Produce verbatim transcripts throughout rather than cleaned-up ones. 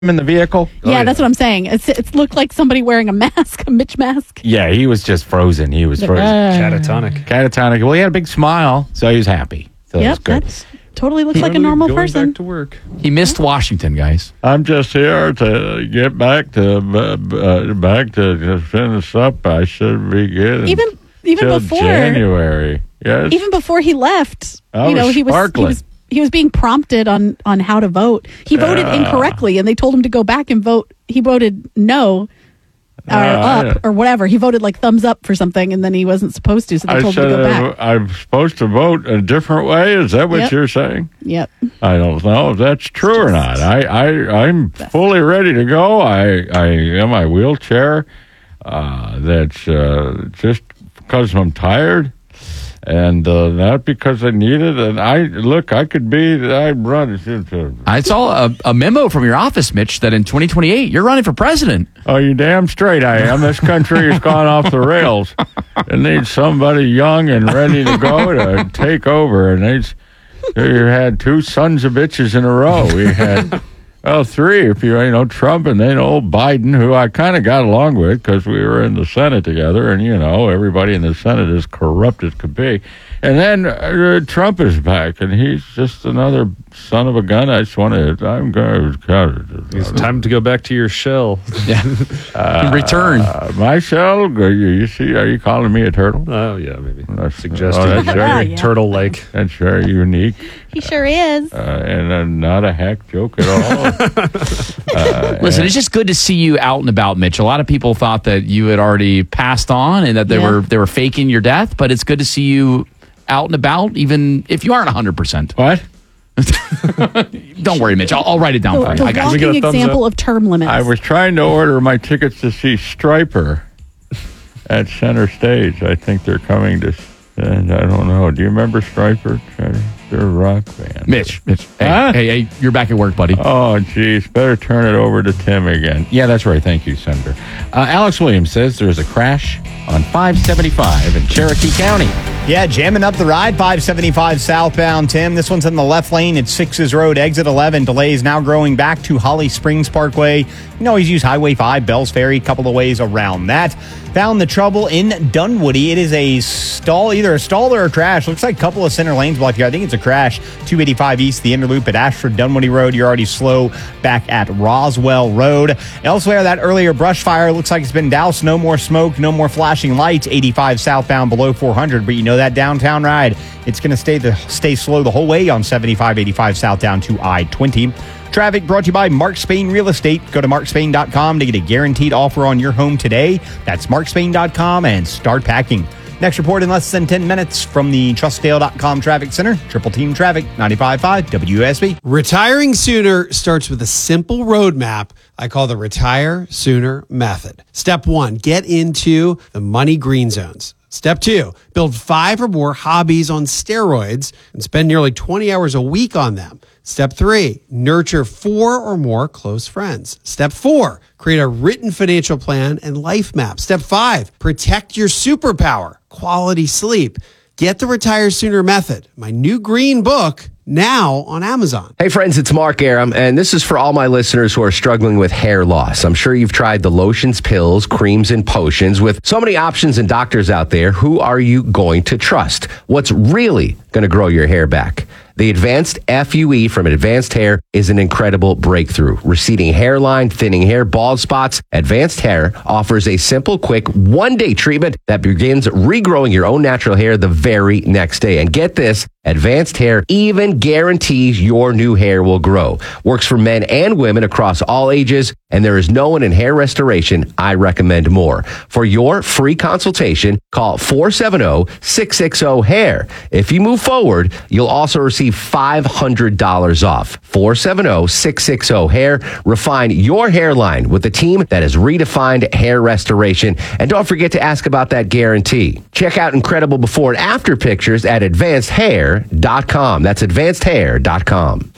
in the vehicle? Yeah, oh, yeah, that's what I'm saying. It's it looked like somebody wearing a mask, a Mitch mask. Yeah, he was just frozen. He was frozen. Uh, Catatonic. Catatonic. Well, he had a big smile, so he was happy. So yep, that totally looks like a normal going person. Back to work. He missed Washington, guys. I'm just here to get back to uh, uh, back to finish up. I should be getting even even till before January. Yes, even before he left. I you know, was he was, he was he was being prompted on on how to vote. He voted uh, incorrectly, and they told him to go back and vote. He voted no. Or uh, up yeah. or whatever. He voted like thumbs up for something, and then he wasn't supposed to, so they I told him to go back. I'm supposed to vote a different way? Is that what yep. you're saying? Yep. I don't know if that's true or not. I, I, I'm fully ready to go. I, I am my wheelchair. Uh, that's uh, just because I'm tired. And uh, not because I need it. And I look, I could be. I run. I saw a, a memo from your office, Mitch, that in twenty twenty-eight you're running for president. Oh, you damn straight I am. This country has gone off the rails. It needs somebody young and ready to go to take over. And it's you had two sons of bitches in a row. We had. Well, three, if you, you know, Trump and then old Biden, who I kind of got along with because we were in the Senate together, and, you know, everybody in the Senate is corrupt as could be. And then uh, Trump is back, and he's just another son of a gun. I just want to, I'm going to... It's time to go back to your shell. Yeah. uh, Return. Uh, my shell? You, you see, are you calling me a turtle? Oh, yeah, maybe. That's, Suggesting oh, that's very, yeah. turtle-like. That's very unique. He sure is. Uh, and uh, not a hack joke at all. uh, Listen, it's just good to see you out and about, Mitch. A lot of people thought that you had already passed on and that they yeah. were they were faking your death, but it's good to see you out and about, even if you aren't one hundred percent. What? Don't worry, Mitch. I'll, I'll write it down the, for you. The I got walking you. example of term limits. I was trying to order my tickets to see Stryper at Center Stage. I think they're coming to, and I don't know. Do you remember Stryper? They're a rock band. Mitch, Mitch. Hey, huh? hey, hey, you're back at work, buddy. Oh, geez. Better turn it over to Tim again. Yeah, that's right. Thank you, Senator. Uh, Alex Williams says there's a crash on five seventy-five in Cherokee County. Yeah, jamming up the ride, five seventy-five southbound, Tim. This one's in the left lane at Sixes Road, exit eleven. Delays now growing back to Holly Springs Parkway. You can always use Highway five, Bells Ferry, a couple of ways around that. Found the trouble in Dunwoody. It is a stall, either a stall or a crash. Looks like a couple of center lanes blocked here. I think it's a crash. two eighty-five east, the Interloop at Ashford Dunwoody Road. You're already slow back at Roswell Road. Elsewhere, that earlier brush fire looks like it's been doused. No more smoke, no more flashing lights. eighty-five southbound below four hundred, but you know that downtown ride, it's going to stay the stay slow the whole way on seventy-five eighty-five south down to I twenty. Traffic brought to you by Mark Spain Real Estate. Go to mark spain dot com to get a guaranteed offer on your home today. That's mark spain dot com and start packing. Next report in less than ten minutes from the trust dale dot com Traffic Center. Triple Team Traffic, ninety-five point five W S B. Retiring sooner starts with a simple roadmap I call the Retire Sooner Method. Step one, get into the money green zones. Step two, build five or more hobbies on steroids and spend nearly twenty hours a week on them. Step three, nurture four or more close friends. Step four, create a written financial plan and life map. Step five, protect your superpower, quality sleep. Get the Retire Sooner Method, my new green book, now on Amazon. Hey friends, it's Mark Aram, and this is for all my listeners who are struggling with hair loss. I'm sure you've tried the lotions, pills, creams, and potions. With so many options and doctors out there, who are you going to trust? What's really going to grow your hair back? The Advanced F U E from Advanced Hair is an incredible breakthrough. Receding hairline, thinning hair, bald spots. Advanced Hair offers a simple, quick, one-day treatment that begins regrowing your own natural hair the very next day. And get this, Advanced Hair even guarantees your new hair will grow. Works for men and women across all ages, and there is no one in hair restoration I recommend more. For your free consultation, call four seven zero, six six zero, hair. If you move forward, you'll also receive five hundred dollars off. four seven zero, six six zero, hair. Refine your hairline with the team that has redefined hair restoration. And don't forget to ask about that guarantee. Check out incredible before and after pictures at advanced hair dot com. That's advanced hair dot com.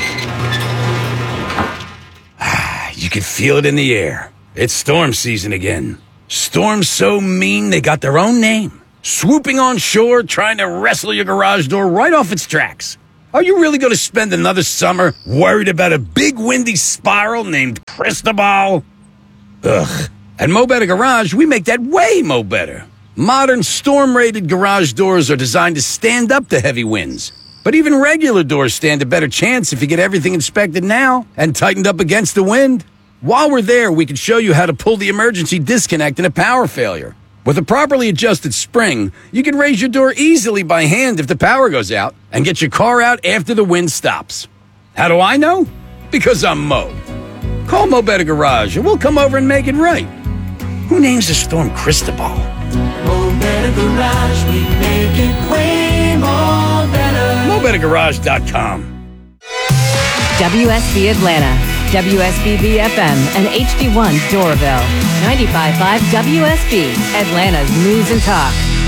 You can feel it in the air. It's storm season again. Storms so mean they got their own name. Swooping on shore, trying to wrestle your garage door right off its tracks. Are you really going to spend another summer worried about a big windy spiral named Cristobal? Ugh. At Mo Better Garage, we make that way mo better. Modern storm-rated garage doors are designed to stand up to heavy winds. But even regular doors stand a better chance if you get everything inspected now and tightened up against the wind. While we're there, we can show you how to pull the emergency disconnect in a power failure. With a properly adjusted spring, you can raise your door easily by hand if the power goes out and get your car out after the wind stops. How do I know? Because I'm Mo. Call Mo Better Garage and we'll come over and make it right. Who names the storm Cristobal? Mo Better Garage, we make it way more better. Mo Better Garage dot com. W S B Atlanta, W S B B F M, and H D one Doraville. ninety-five point five W S B, Atlanta's News and Talk.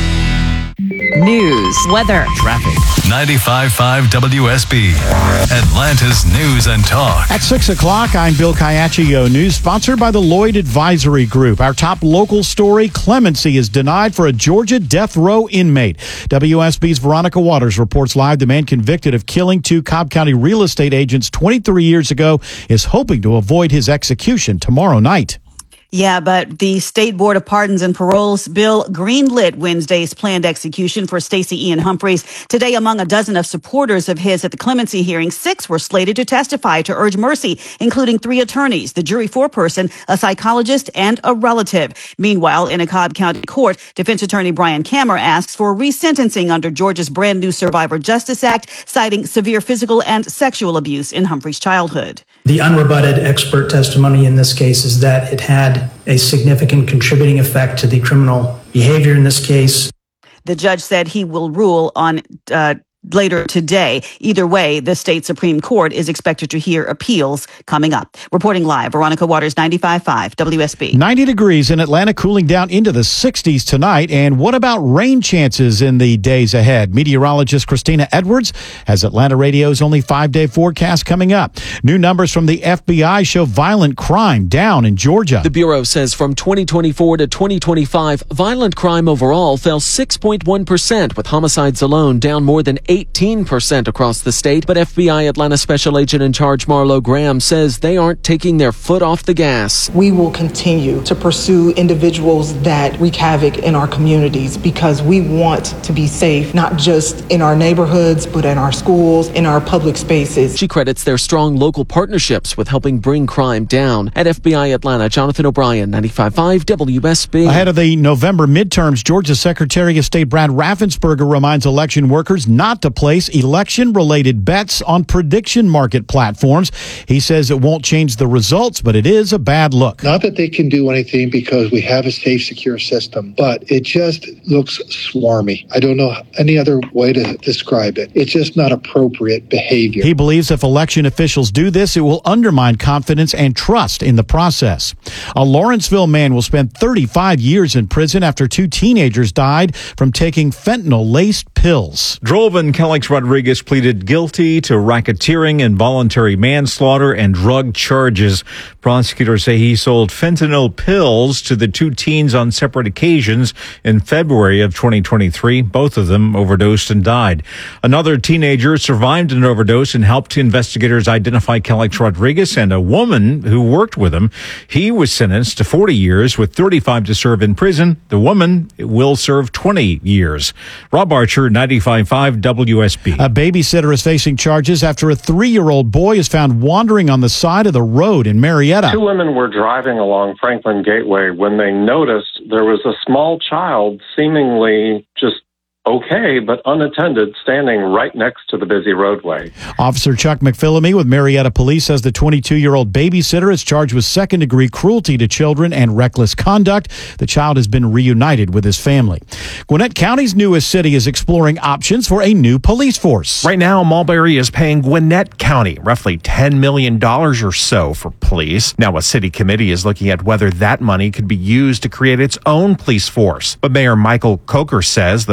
News, weather, Traffic. ninety-five point five W S B, Atlanta's News and Talk. At six o'clock, I'm Bill Caiaccio. News sponsored by the Lloyd Advisory Group. Our top local story, clemency is denied for a Georgia death row inmate. W S B's Veronica Waters reports live the man convicted of killing two Cobb County real estate agents twenty-three years ago is hoping to avoid his execution tomorrow night. Yeah, but the State Board of Pardons and Paroles bill greenlit Wednesday's planned execution for Stacey Ian Humphreys. Today, among a dozen of supporters of his at the clemency hearing, six were slated to testify to urge mercy, including three attorneys, the jury foreperson, a psychologist, and a relative. Meanwhile, in a Cobb County court, defense attorney Brian Kammer asks for resentencing under Georgia's brand new Survivor Justice Act, citing severe physical and sexual abuse in Humphreys' childhood. The unrebutted expert testimony in this case is that it had a significant contributing effect to the criminal behavior in this case. The judge said he will rule on uh, later today. Either way, the state Supreme Court is expected to hear appeals coming up. Reporting live, Veronica Waters, ninety-five point five W S B. ninety degrees in Atlanta, cooling down into the sixties tonight. And what about rain chances in the days ahead? Meteorologist Christina Edwards has Atlanta Radio's only five-day forecast coming up. New numbers from the F B I show violent crime down in Georgia. The Bureau says from twenty twenty-four to twenty twenty-five, violent crime overall fell six point one percent, with homicides alone down more than eighteen percent across the state. But F B I Atlanta Special Agent in Charge Marlo Graham says they aren't taking their foot off the gas. We will continue to pursue individuals that wreak havoc in our communities because we want to be safe, not just in our neighborhoods, but in our schools, in our public spaces. She credits their strong local partnerships with helping bring crime down. At F B I Atlanta, Jonathan O'Brien, ninety-five point five W S B. Ahead of the November midterms, Georgia Secretary of State Brad Raffensperger reminds election workers not to place election-related bets on prediction market platforms. He says it won't change the results, but it is a bad look. Not that they can do anything because we have a safe, secure system, but it just looks swarmy. I don't know any other way to describe it. It's just not appropriate behavior. He believes if election officials do this, it will undermine confidence and trust in the process. A Lawrenceville man will spend thirty-five years in prison after two teenagers died from taking fentanyl-laced pills. Drolvin Calix Rodriguez pleaded guilty to racketeering, involuntary manslaughter, and drug charges. Prosecutors say he sold fentanyl pills to the two teens on separate occasions in February of twenty twenty-three. Both of them overdosed and died. Another teenager survived an overdose and helped investigators identify Calix Rodriguez and a woman who worked with him. He was sentenced to forty years with thirty-five to serve in prison. The woman will serve twenty years. Rob Archer, ninety-five point five W S B. A babysitter is facing charges after a three-year-old boy is found wandering on the side of the road in Marietta. Two women were driving along Franklin Gateway when they noticed there was a small child seemingly just okay, but unattended, standing right next to the busy roadway. Officer Chuck McPhillamy with Marietta Police says the twenty-two-year-old babysitter is charged with second-degree cruelty to children and reckless conduct. The child has been reunited with his family. Gwinnett County's newest city is exploring options for a new police force. Right now, Mulberry is paying Gwinnett County roughly ten million dollars or so for police. Now, a city committee is looking at whether that money could be used to create its own police force. But Mayor Michael Coker says the future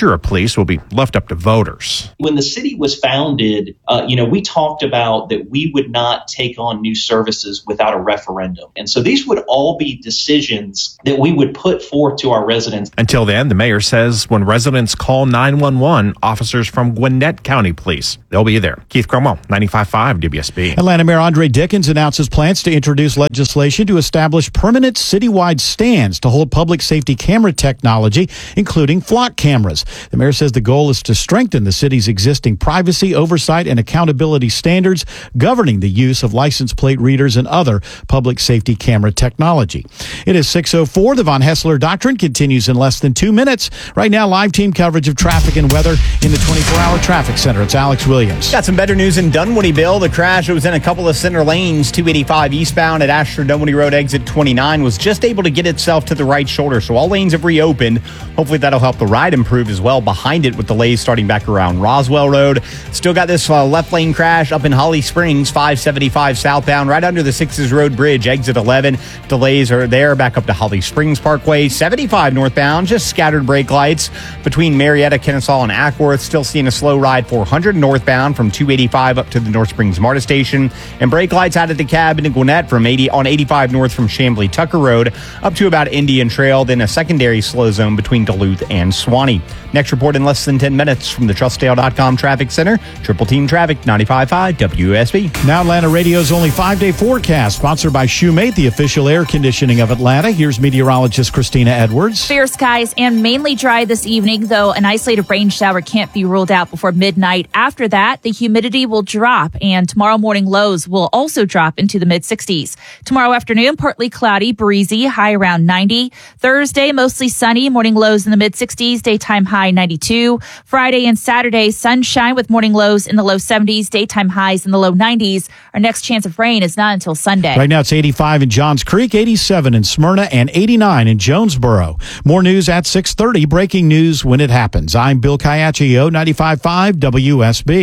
future of police will be left up to voters. When the city was founded, uh, you know, we talked about that we would not take on new services without a referendum. And so these would all be decisions that we would put forth to our residents. Until then, the mayor says when residents call nine one one, officers from Gwinnett County Police, they'll be there. Keith Cromwell, ninety-five point five W S B. Atlanta Mayor Andre Dickens announces plans to introduce legislation to establish permanent citywide stands to hold public safety camera technology, including flock cameras. The mayor says the goal is to strengthen the city's existing privacy, oversight, and accountability standards governing the use of license plate readers and other public safety camera technology. It is six oh four. The Von Hessler Doctrine continues in less than two minutes. Right now, live team coverage of traffic and weather in the twenty-four hour traffic center. It's Alex Williams. Got some better news in Dunwoody-Bill. The crash was in a couple of center lanes. two eighty-five eastbound at Ashford Dunwoody Road exit twenty-nine was just able to get itself to the right shoulder, so all lanes have reopened. Hopefully that'll help the ride improve as well behind it with delays starting back around Roswell Road. Still got this uh, left lane crash up in Holly Springs, five seventy-five southbound, right under the Sixes Road Bridge, exit eleven. Delays are there back up to Holly Springs Parkway. seventy-five northbound, just scattered brake lights between Marietta, Kennesaw, and Ackworth. Still seeing a slow ride four hundred northbound from two eighty-five up to the North Springs MARTA station. And brake lights out at the cab in Gwinnett from eighty on eighty-five north from Chamblee Tucker Road up to about Indian Trail. Then a secondary slow zone between Duluth and Swanee. Next report in less than ten minutes from the Trustdale dot com Traffic Center. Triple Team Traffic, ninety-five point five W S B. Now Atlanta Radio's only five-day forecast, sponsored by Shoemate, the official air conditioning of Atlanta. Here's meteorologist Christina Edwards. Fair skies and mainly dry this evening, though an isolated rain shower can't be ruled out before midnight. After that, the humidity will drop, and tomorrow morning lows will also drop into the mid-sixties. Tomorrow afternoon, partly cloudy, breezy, high around ninety. Thursday, mostly sunny, morning lows in the mid-sixties, daytime high ninety-two. Friday and Saturday, sunshine with morning lows in the low seventies, daytime highs in the low nineties. Our next chance of rain is not until Sunday. Right now it's eighty-five in Johns Creek, eighty-seven in Smyrna, and eighty-nine in Jonesboro. More news at six thirty. Breaking news when it happens. I'm Bill Caiaccio, ninety-five point five W S B.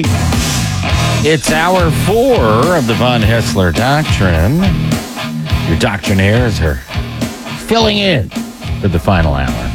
It's hour four of the Von Hessler Doctrine. Your doctrinaires are filling in for the final hour.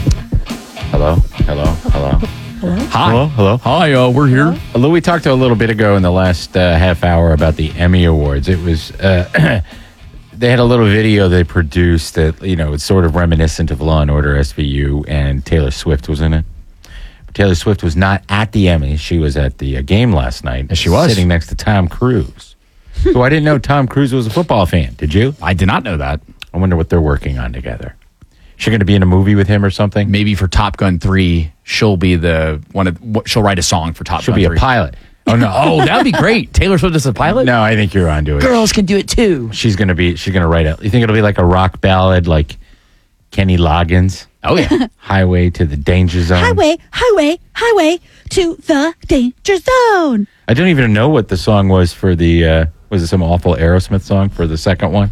Hello, hello, hello. Hello? Hi. Hello, hello. Hi, uh, we're here. Hello, we talked a little bit ago in the last uh, half hour about the Emmy Awards. It was, uh, they had a little video they produced that, you know, it's sort of reminiscent of Law and Order S V U, and Taylor Swift was in it. Taylor Swift was not at the Emmys. She was at the uh, game last night. Yes, she was. Sitting next to Tom Cruise. So I didn't know Tom Cruise was a football fan. Did you? I did not know that. I wonder what they're working on together. She's going to be in a movie with him or something? Maybe for Top Gun three, she'll be the one of, she'll write a song for Top She'll Gun be three. a pilot. Oh, no. Oh, that would be great. Taylor Swift is a pilot? No, I think you're onto it. Girls can do it too. She's going to be, she's going to write it. You think it'll be like a rock ballad like Kenny Loggins? Oh, yeah. Highway to the Danger Zone. Highway, highway, highway to the danger zone. I don't even know what the song was for the, uh, was it some awful Aerosmith song for the second one?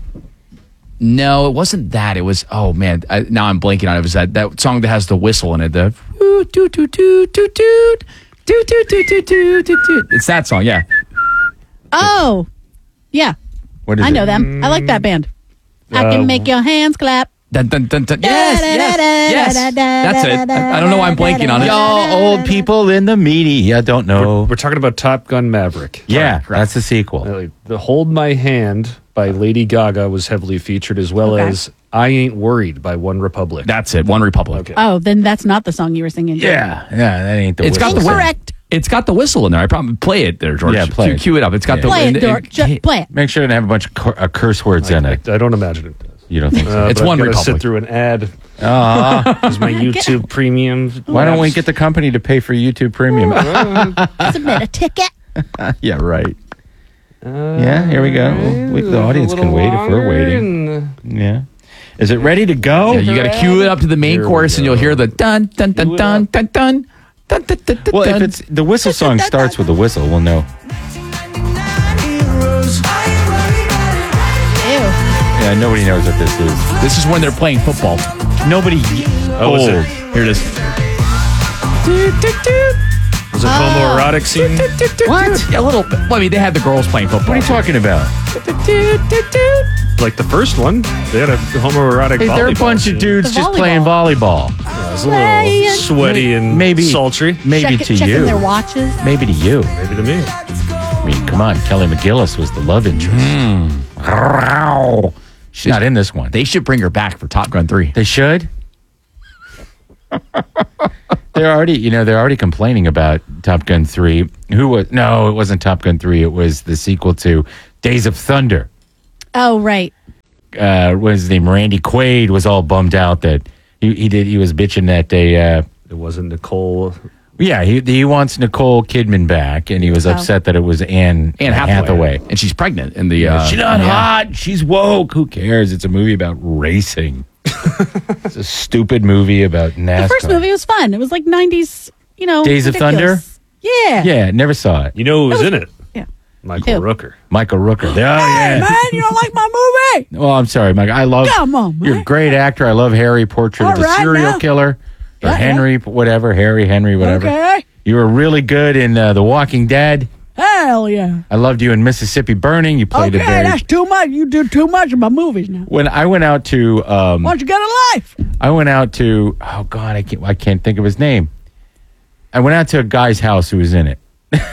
No, it wasn't that. It was, oh man, I, now I'm blanking on it. It was that, that song that has the whistle in it. The toot, toot, toot, toot, toot, toot, toot, toot, toot, toot, toot, toot. It's that song, yeah. Oh, yeah. What is I it? know them. I like that band. I can Uh, make your hands clap. Dun, dun, dun, dun. Yes, yes, yes. That's it. I, I don't know why I'm blanking on it. Y'all old people in the media don't know. We're, we're talking about Top Gun Maverick. Yeah, that's the sequel. Uh, the Hold My Hand by Lady Gaga was heavily featured, as well Okay. as I Ain't Worried by One Republic. That's it, One Republic. Okay. Oh, then that's not the song you were singing. Yeah, yeah, that ain't the It's got whistle the song. Correct. It's got the whistle in there. I probably play it there, George. Yeah, play cue, it. cue it up. It's got Yeah. the Play and- it, Dork. and- Just play it. Make sure it doesn't have a bunch of cur- uh, curse words in I, it. I don't imagine it does. You don't think so? Uh, It's but One I've gotta Republic. sit through an ad. Aw. It's my YouTube Premium. Why don't we get the company to pay for YouTube Premium? Submit a ticket. Yeah, right. Yeah, here we go. We, the audience can wait if we're waiting. Yeah. Is it ready to go? Yeah, you got to cue it up to the main Here we chorus, and go. you'll hear the dun dun dun dun dun dun dun dun dun. Well, if dun. it's the whistle song starts with the whistle, we'll know. Ew. Yeah, nobody knows what this is. This is when they're playing football. Nobody. Oh, is old. it? Here it is. Was it homoerotic scene? What? Yeah, a little. Well, I mean, they had the girls playing football. What are you talking about? like the first one, they had a homoerotic Hey, volleyball they're a bunch scene. of dudes The just playing volleyball. Yeah, it was a little sweaty and Maybe- sultry. Maybe Check- to checking you. their watches. Maybe to you. Maybe to me. I mean, come on. Kelly McGillis was the love interest. She's not in this one. They should bring her back for Top Gun three. They should. They're already, you know, they're already complaining about Top Gun three. Who was? No, it wasn't Top Gun three. It was the sequel to Days of Thunder. Oh, right. Uh, what was his name? Randy Quaid was all bummed out that he, he did. He was bitching that they. Uh, it wasn't Nicole. Yeah, he he wants Nicole Kidman back, and he was Oh. upset that it was Anne Anne Hathaway. Hathaway. And she's pregnant in the. Uh, She's not yeah. hot. She's woke. Who cares? It's a movie about racing. It's a stupid movie about NASCAR. The first movie was fun. It was like nineties, you know. Days of ridiculous. Yeah. Yeah, never saw it. You know who was in it? Yeah. Michael Who? Rooker. Michael Rooker. Oh, Hey, yeah. man, you don't like my movie? Well, I'm sorry, Mike. I love. Come on, man. You're a great actor. I love Harry, Portrait All of a right, Serial now. Killer, or Yeah, Henry, whatever, Harry, Henry, whatever. Okay. You were really good in uh, The Walking Dead. Hell yeah. I loved you in Mississippi Burning. You played Okay, a very. that's too much. You do too much of my movies now. When I went out to, um, Why don't you get a life? I went out to. Oh God, I can't. I can't think of his name. I went out to a guy's house who was in it.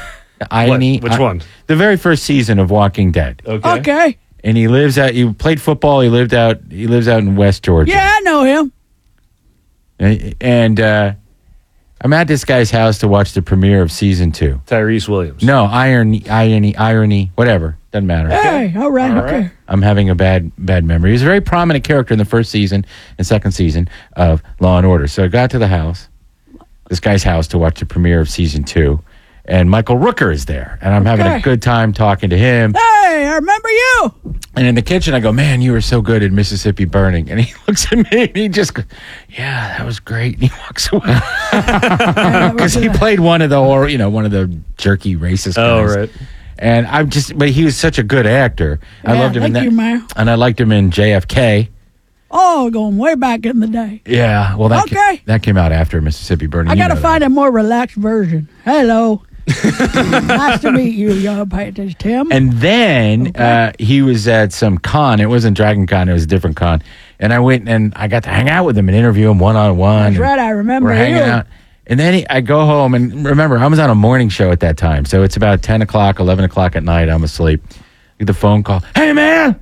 Ione, Which I- one? The very first season of Walking Dead. Okay. Okay. And he lives out. He played football. He lived out. He lives out in West Georgia. Yeah, I know him. And, and uh, I'm at this guy's house to watch the premiere of season two. Tyrese Williams. No, irony, irony, irony, whatever. Doesn't matter. Hey, all right, okay. I'm having a bad bad memory. He was a very prominent character in the first season and second season of Law and Order. So I got to the house, this guy's house, to watch the premiere of season two, and Michael Rooker is there, and I'm having a Okay. good time talking to him. Hey, I remember you. And in the kitchen, I go, "Man, you were so good in Mississippi Burning." And he looks at me and he just goes, "Yeah, that was great." And he walks away because he played one of the horror, you know, one of the jerky racist guys. Oh, right. And I'm just, but he was such a good actor. I Yeah, loved him in thank that, you, man. and I liked him in J F K. Oh, going way back in the day. Yeah, well, that Okay. ca- that came out after Mississippi Burning. I You got to know find a more relaxed version. Hello. Nice to meet you, young Patriots, Tim. that. And then uh, he was at some con. It wasn't Dragon Con. It was a different con. And I went and I got to hang out with him and interview him one on one. That's right, I remember We're hanging you. out. And then he, I go home, and remember, I was on a morning show at that time. So it's about ten o'clock, eleven o'clock at night. I'm asleep. Get the phone call. Hey, man,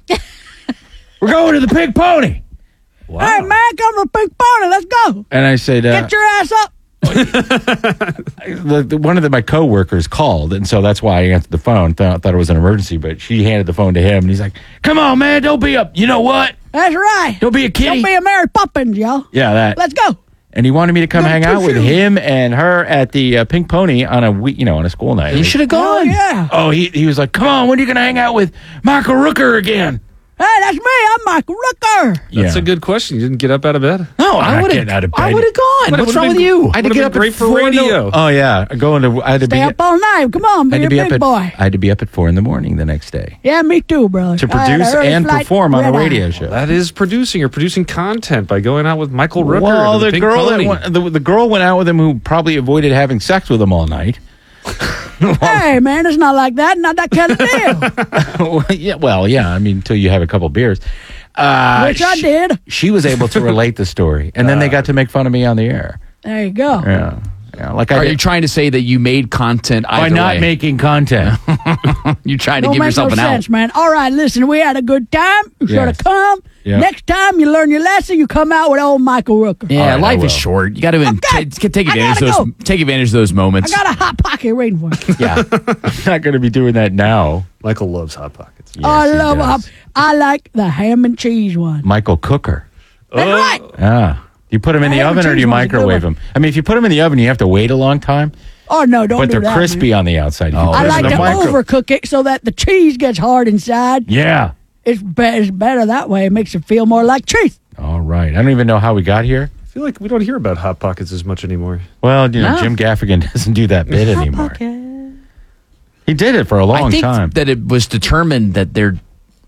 we're going to the Pig Pony. Hey, man, come to Pink Pony. Let's go. And I said, uh, Get your ass up. the, the, one of the, my coworkers called, and so that's why I answered the phone. Thought, thought it was an emergency, but she handed the phone to him, and he's like, "Come on, man, don't be up. You know what? That's right. Don't be a kitty." Don't be a Mary Poppins, y'all. Yeah, that. Let's go. And he wanted me to come Go hang to out with shoot. him and her at the uh, Pink Pony on a week, you know, on a school night. You should have Oh, gone. yeah. Oh, he he was like, "Come on, when are you going to hang out with Michael Rooker again?" Hey, that's me. I'm Michael Rooker. That's Yeah. a good question. You didn't get up out of bed? No, I'm I not would getting out have. of bed. I would have gone. But it What's would've wrong been- with you? I had to Would've get been up great at for four in the- radio. Oh yeah, going to. I had to Stay be. up all night. Come on, I be had a to be big up at. boy. I had to be up at four in the morning the next day Yeah, me too, brother. to I had produce an early and flight, perform on a red eye. radio show. That is producing. You're producing content by going out with Michael Rooker. Well, and the Pink girl that Pony. went, the, the girl went out with him who probably avoided having sex with him all night. Hey, man, it's not like that. Not that kind of deal. yeah, well, yeah. I mean, until you have a couple beers. Uh, Which I she, did. She was able to relate the story, and then they got to make fun of me on the air. There you go. Yeah, yeah. Like I Are did, you trying to say that you made content by either not way? making content. You're trying to Don't give make yourself no an out. sense, man. All right, listen, we had a good time. You should have Yes. come. Yeah. Next time you learn your lesson, you come out with old Michael Rooker. Yeah, All right, I life will. is short. You got to Okay. take, take I advantage of gotta those. Take advantage of those I moments. got a hot pocket waiting for you. Yeah, I'm not going to be doing that now. Michael loves Hot Pockets. Yes, I he love does. hot. I like the ham and cheese one. Michael Cooker. That's right. Ah, do you put them in the Ham and oven or do cheese you one's a good microwave one. them? I mean, if you put them in the oven, you have to wait a long time. Oh no, don't but do they're that, crispy man. on the outside. If you Oh, put I them like in to the micro- overcook it so that the cheese gets hard inside. Yeah. It's, be- it's better that way. It makes it feel more like cheese. All right. I don't even know how we got here. I feel like we don't hear about Hot Pockets as much anymore. Well, you know, No. Jim Gaffigan doesn't do that bit anymore. He did it for a long I think time. that it was determined that they're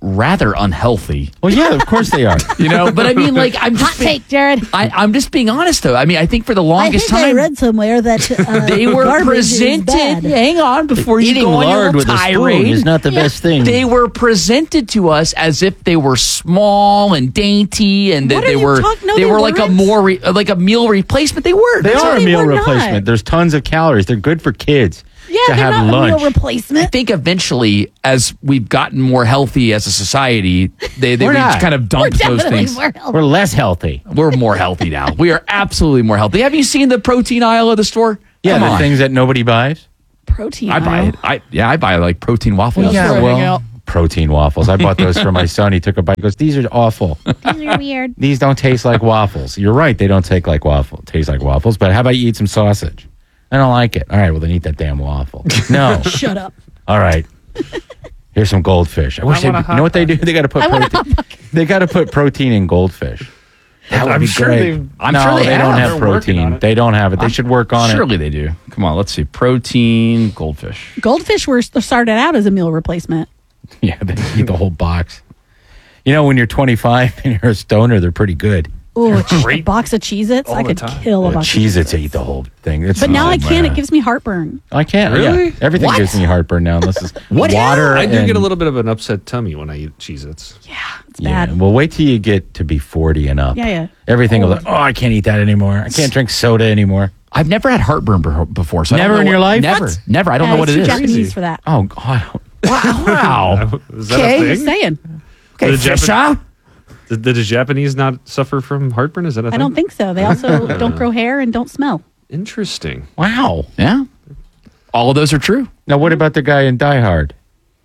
rather unhealthy. Well, yeah, of course they are. You know, but I mean, like, I'm just Hot take, Jared. I, I'm just being honest, though. I mean, I think for the longest I think time, I read somewhere that uh, they were garbage is presented. bad. Hang on, before you Eating go on your lard little with a spoon tirade is not the best thing. They were presented to us as if they were small and dainty, and that What are they you were talking- no, they they were like a weren't. more re, like a meal replacement. They were. They That's are what a meal were not. replacement. There's tons of calories. They're good for kids Yeah, to they're have not lunch. a meal replacement. I think eventually, as we've gotten more healthy as a society, they they We're we not. kind of dumped We're those definitely things. more healthy. We're less healthy. We're more healthy now. We are absolutely more healthy. Have you seen the protein aisle of the store? Yeah, Come the on. things that nobody buys. Protein. I buy aisle. it. I yeah, I buy like protein waffles. Yeah, Yeah, well- well, protein waffles. I bought those for my son. He took a bite. He goes, these are awful. These are weird. These don't taste like waffles. You're right. They don't taste like waffle. Taste like waffles. But how about you eat some sausage? I don't like it. All right. Well, then eat that damn waffle. No. Shut up. All right. Here's some goldfish. I wish they. want a You know what they do? They got to put I want a protein. hot pocket. They got to put protein in goldfish. That would I'm be sure great. they've- I'm no, sure they they have. don't have They're working on protein. it. They don't have it. They should work on it. Surely they do. Come on, let's see. Protein goldfish. Goldfish were started out as a meal replacement. Yeah, they eat the whole box. You know, when you're twenty-five and you're a stoner, they're pretty good. Oh, a box of Cheez-Its. I the could time. kill a Uh, box Cheez of Its eat the whole thing. It's But now I can't. man. It gives me heartburn. I can't. Really? Yeah. Everything What? gives me heartburn now. Unless it's What? water. I do and, get a little bit of an upset tummy when I eat Cheez-Its. Yeah, it's Yeah. bad. Well, wait till you get to be forty and up. Yeah, yeah. Everything will. Oh, I can't eat that anymore. I can't drink soda anymore. I've never had heartburn be- before. So I don't Never know in your what- life? Never, What? never. I don't Yeah, know what it's it too is. Japanese for that. Oh God. Wow. Is that Okay. a Just thing? saying. Okay, The Japan- Fisher. Did, did the Japanese not suffer from heartburn? Is that a I thing? don't think so. They also don't grow hair and don't smell. Interesting. Wow. Yeah. All of those are true. Now, what about the guy in Die Hard?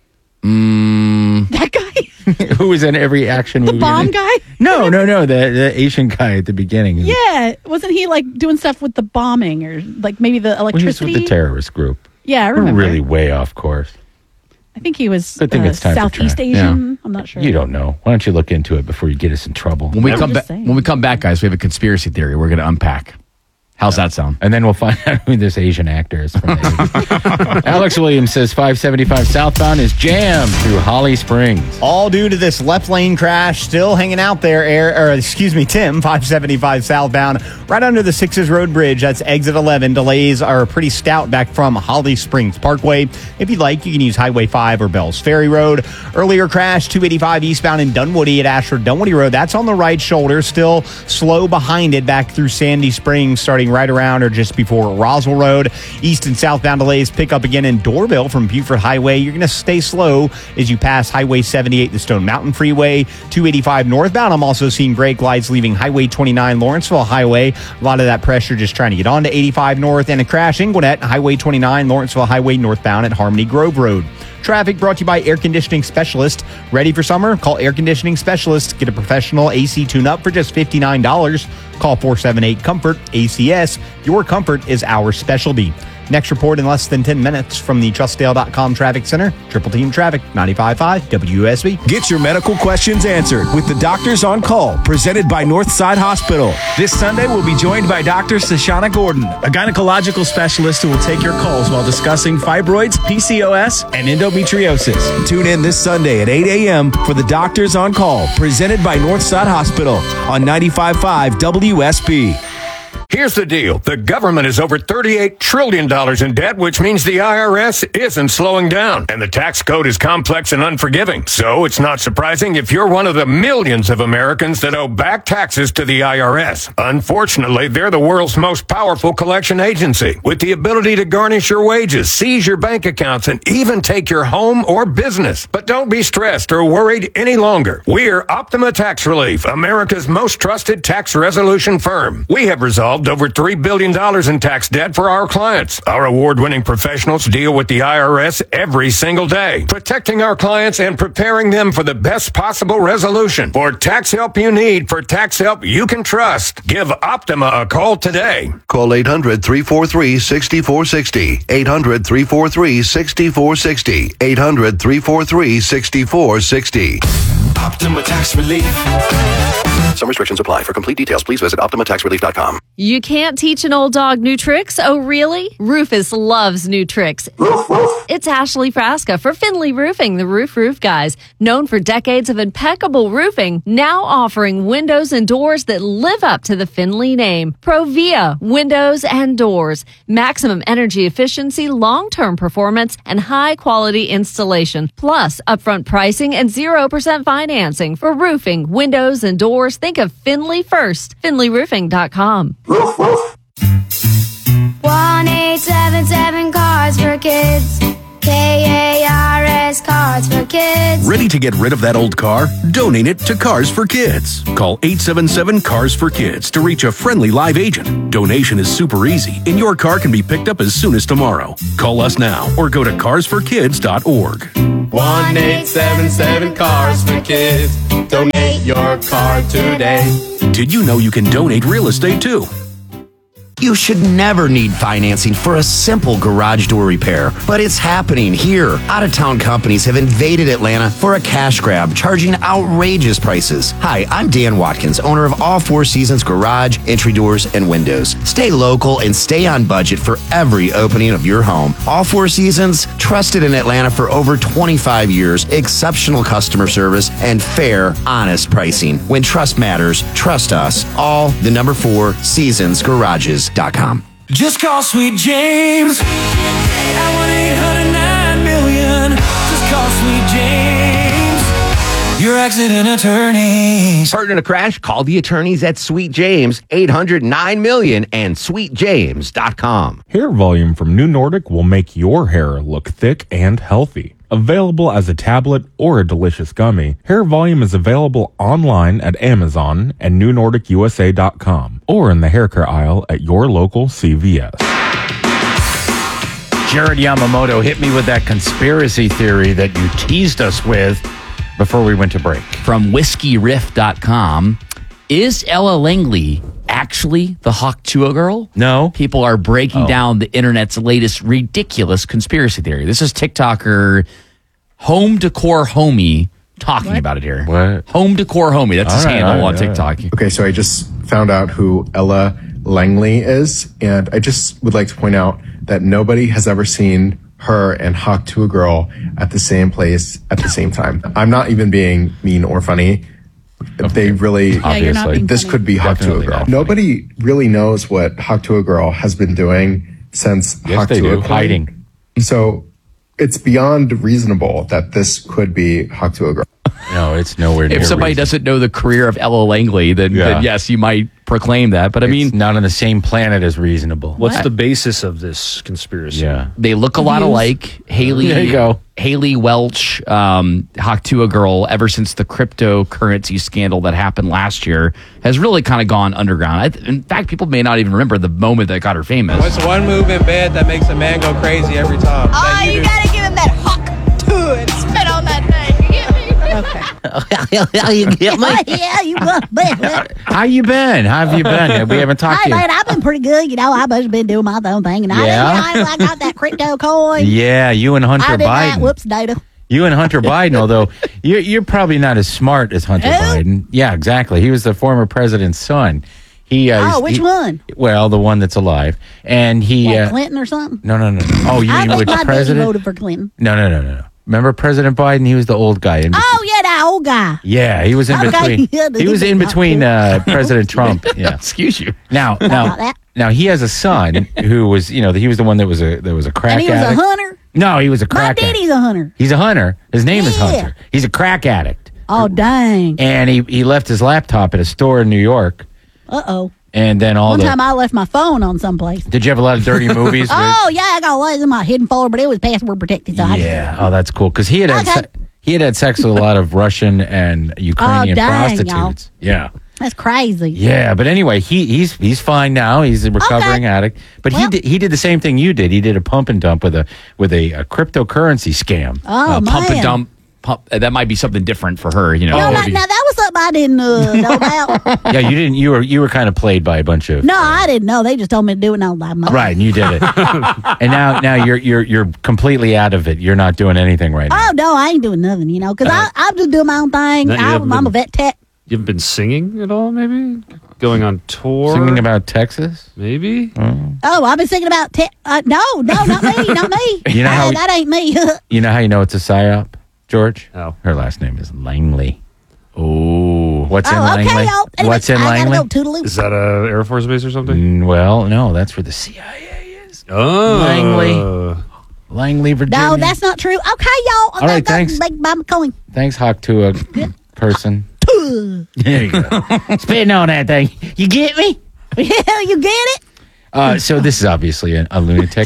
Mm, That guy, Who was in every action the movie? bomb guy. No, no, no. The, the Asian guy at the beginning. Yeah, wasn't he like doing stuff with the bombing or like maybe the Well, he was electricity? with the terrorist group. Yeah, I We're remember. really way off course. I think he was Good thing uh, it's time for Southeast track. Asian. I'm not sure. You don't know. Why don't you look into it before you get us in trouble? when we I'm come just back, saying. when we come back, guys, we have a conspiracy theory. We're going to unpack. How's that sound? And then we'll find out who this Asian actor is from the eighties. Alex Williams says five seventy-five southbound is jammed through Holly Springs. All due to this left lane crash, still hanging out there, air, or excuse me, Tim, five seventy-five southbound, right under the Sixes Road Bridge. That's exit eleven. Delays are pretty stout back from Holly Springs Parkway. If you'd like, you can use Highway five or Bells Ferry Road. Earlier crash, two eighty-five eastbound in Dunwoody at Ashford Dunwoody Road. That's on the right shoulder, still slow behind it back through Sandy Springs, starting right around or just before Roswell Road. East and southbound delays pick up again in Doraville from Buford Highway. You're going to stay slow as you pass Highway seventy-eight, the Stone Mountain Freeway. two eighty-five northbound, I'm also seeing brake lights leaving Highway twenty-nine, Lawrenceville Highway. A lot of that pressure just trying to get onto eighty-five north, and a crash in Gwinnett, Highway twenty-nine, Lawrenceville Highway northbound at Harmony Grove Road. Traffic brought to you by Air Conditioning Specialist. Ready for summer? Call Air Conditioning Specialist. Get a professional A C tune-up for just fifty-nine dollars. Call four seven eight, COMFORT, A C S. Your comfort is our specialty. Next report in less than ten minutes from the Trustdale dot com Traffic Center. Triple Team Traffic, ninety-five point five W U S B. Get your medical questions answered with the Doctors on Call, presented by Northside Hospital. This Sunday, we'll be joined by Doctor Shoshana Gordon, a gynecological specialist who will take your calls while discussing fibroids, P C O S, and endometriosis. Tune in this Sunday at eight a.m. for the Doctors on Call, presented by Northside Hospital on ninety-five point five W S B. Here's the deal. The government is over thirty-eight trillion dollars in debt, which means the I R S isn't slowing down. And the tax code is complex and unforgiving. So it's not surprising if you're one of the millions of Americans that owe back taxes to the I R S. Unfortunately, they're the world's most powerful collection agency, with the ability to garnish your wages, seize your bank accounts, and even take your home or business. But don't be stressed or worried any longer. We're Optima Tax Relief, America's most trusted tax resolution firm. We have resolved over three billion dollars in tax debt for our clients. Our award-winning professionals deal with the I R S every single day, protecting our clients and preparing them for the best possible resolution. For tax help you need, for tax help you can trust, give Optima a call today. Call eight hundred, three four three, six four six zero. eight hundred, three four three, six four six zero. eight hundred, three four three, six four six zero. Optima Tax Relief. Some restrictions apply. For complete details, please visit Optima Tax Relief dot com. You can't teach an old dog new tricks? Oh, really? Rufus loves new tricks. It's Ashley Frasca for Finley Roofing, the Roof Roof Guys. Known for decades of impeccable roofing, now offering windows and doors that live up to the Finley name. Provia Windows and Doors. Maximum energy efficiency, long-term performance, and high-quality installation. Plus, upfront pricing and zero percent financing. For roofing, windows, and doors, think of Finley first. Finley Roofing dot com. one eight seven seven Cars for Kids. K A R S Cars for Kids. Ready to get rid of that old car? Donate it to Cars for Kids. Call eight seven seven Cars for Kids to reach a friendly live agent. Donation is super easy, and your car can be picked up as soon as tomorrow. Call us now or go to cars for kids dot org. one eight seven seven Cars for Kids. Donate your car today. Did you know you can donate real estate too? You should never need financing for a simple garage door repair, but it's happening here. Out-of-town companies have invaded Atlanta for a cash grab, charging outrageous prices. Hi, I'm Dan Watkins, owner of All Four Seasons Garage, Entry Doors, and Windows. Stay local and stay on budget for every opening of your home. All Four Seasons, trusted in Atlanta for over twenty-five years, exceptional customer service, and fair, honest pricing. When trust matters, trust us. All the number four Seasons Garages. Dot com. Just call Sweet James at one eight hundred nine million. Just call Sweet James, your accident attorneys. Hurt in a crash? Call the attorneys at Sweet James, eight hundred nine million and sweet james dot com. Hair volume from New Nordic will make your hair look thick and healthy. Available as a tablet or a delicious gummy, Hair Volume is available online at Amazon and new nordic u s a dot com or in the hair care aisle at your local C V S. Jared Yamamoto hit me with that conspiracy theory that you teased us with before we went to break. From whiskey riff dot com, is Ella Langley actually the Hawk Tuah girl? No. People are breaking Oh. down the internet's latest ridiculous conspiracy theory. This is TikToker Home Decor Homie talking about it here. What? Home Decor Homie. That's his All right, handle all on right, all TikTok. Okay, so I just found out who Ella Langley is, and I just would like to point out that nobody has ever seen her and Hawk Tuah girl at the same place at the same time. I'm not even being mean or funny. They really, Yeah, you're not being this funny. could be Hawk Definitely Tuah girl. not. Nobody really knows what Hawk Tuah girl has been doing since Yes, Hawk they Tuah do. played. Hiding. So it's beyond reasonable that this could be Hawk Tuah girl. No, it's nowhere near If somebody reason. doesn't know the career of Ella Langley, then, Yeah. then yes, you might proclaim that. But I mean, It's not on the same planet as reasonable. What's What? the basis of this conspiracy? Yeah. they look a lot Views. alike. Haley, There you go. Haley Welch, um, Hawk Tuah girl, ever since the cryptocurrency scandal that happened last year, has really kind of gone underground. I th- in fact, people may not even remember the moment that got her famous. What's one move in bed that makes a man go crazy every time? Oh, That you do? gotta give him that hawk to it. Spit on that thing. You get me? Okay. You get me? Yeah, you got man. How you been? How have you been? We haven't talked Hey, to you. man, I've been pretty good. You know, I've just been doing my own thing. And Yeah? I, you know, I got that crypto coin. Yeah, you and Hunter I did that. Biden. Whoops, data. You and Hunter Biden, although you're, you're probably not as smart as Hunter Who? Biden. Yeah, exactly. He was the former president's son. He, uh, Oh, he's- which he- one? Well, the one that's alive. And he. What, uh, Clinton or something? no, no, no, no. Oh, you I mean think which my daddy president? voted for Clinton. No, no, no, no, no. Remember President Biden? He was the old guy. In Oh, yeah, that old guy. Yeah, he was in Okay, between. yeah, the he was in different between uh, President Trump. Yeah. Excuse you. Now, about now, that. now he has a son who was, you know, he was the one that was a that was a crack And he was addict. a hunter. No, he was a My crack addict. daddy's a hunter. He's a hunter. His name is Yeah. Hunter. He's a crack addict, Oh, dang. and he he left his laptop at a store in New York, Uh-oh. and then all One the. time I left my phone on someplace. Did you have a lot of dirty movies? with- Oh, yeah, I got one in my hidden folder, but it was password protected. So I just- yeah. Oh, that's cool because he had had Okay. se- he had had sex with a lot of Russian and Ukrainian Oh, dang, prostitutes. Yeah. That's crazy. Yeah, but anyway, he he's he's fine now. He's a recovering addict. But he Well- did, he did the same thing you did. He did a pump and dump with a with a, a cryptocurrency scam. Oh, Uh, pump and man. dump. Pump, uh, that might be something different for her. You know. No, Oh, now, did- now, that was something I didn't uh, know about. Yeah, you didn't. You were you were kind of played by a bunch of No, I didn't know. They just told me to do it, and I was like, right, and you did it. And now now you're you're you're completely out of it. You're not doing anything right now. Oh, no, I ain't doing nothing, you know, because I I'm just doing my own thing. No, you I, haven't I'm a been- vet tech. You haven't been singing at all, maybe? Going on tour? Singing about Texas? Maybe? Oh. Oh, I've been thinking about. Te- uh, no, no, not me, not me. You know Uh, how- that ain't me. You know how you know it's a psyop, George? How? Her last name is Langley. Oh, what's in Oh, okay, Langley? y'all. Anyway, What's in I gotta Langley? go, toodaloo. Is that a Air Force base or something? Mm, well, no, that's where the C I A is. Oh. Langley. Langley, Virginia. No, that's not true. Okay, y'all. All right, thanks. Make Mama coin. Thanks, Hawk, to a person. There you go. Spitting on that thing. You get me? Yeah, you get it? Uh, so this is obviously a, a lunatic.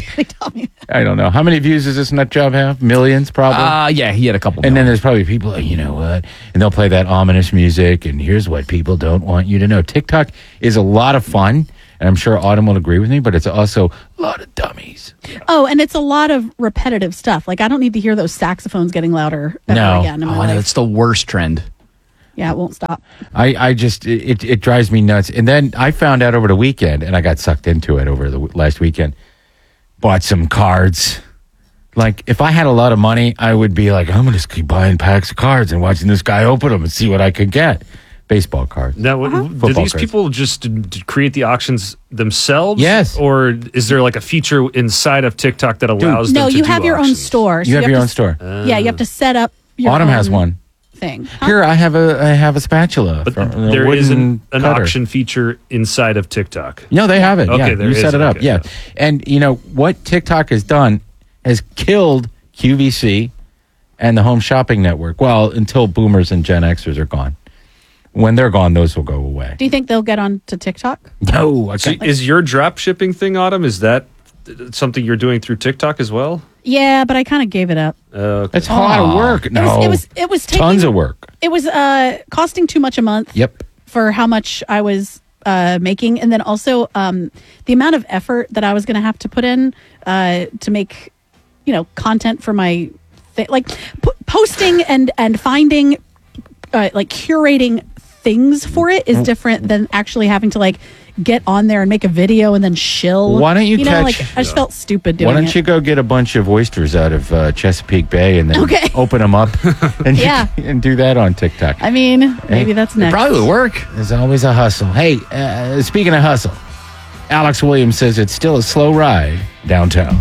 I don't know. How many views does this nut job have? Millions, probably? Uh, yeah, he had a couple. And million. then there's probably people, oh, you know what? And they'll play that ominous music, and here's what people don't want you to know. TikTok is a lot of fun, and I'm sure Autumn will agree with me, but it's also a lot of dummies. Oh, and it's a lot of repetitive stuff. Like, I don't need to hear those saxophones getting louder ever No. again in my Oh, I know. life. It's the worst trend. Yeah, it won't stop. I, I just, it, it drives me nuts. And then I found out over the weekend, and I got sucked into it over the w- last weekend. Bought some cards. Like, if I had a lot of money, I would be like, I'm going to keep buying packs of cards and watching this guy open them and see what I could get. Baseball cards. Now, Uh-huh. do Football these cards. people just d- d- create the auctions themselves? Yes. Or is there like a feature inside of TikTok that allows them No, to you do have your own auctions? store. so You have your to own s- store. Yeah, you have to set up your Autumn own has one. thing. Here, I have a, I have a spatula. But from- a there is wooden an, an cutter. auction feature inside of TikTok. No, they have it. Okay, yeah, there you set is. it up. Okay, yeah. And, you know, what TikTok has done has killed Q V C and the Home Shopping Network. Well, until boomers and Gen Xers are gone. When they're gone, those will go away. Do you think they'll get on to TikTok? No. I So can't. is your drop shipping thing, Autumn, is that something you're doing through TikTok as well? Yeah, but I kind of gave it up. Uh, It's a lot of work. No. It was. It was, it was taking, tons of work. It was uh, costing too much a month. Yep. For how much I was uh, making, and then also um, the amount of effort that I was going to have to put in uh, to make, you know, content for my thing, like p- posting and and finding, uh, like curating things for it is different than actually having to like get on there and make a video and then shill. Why don't you know, catch- like I just felt stupid doing Why don't it. you go get a bunch of oysters out of uh, Chesapeake Bay and then Okay. open them up and, Yeah. and do that on TikTok? I mean, maybe that's next. Probably would work. There's always a hustle. Hey, uh, speaking of hustle, Alex Williams says it's still a slow ride downtown.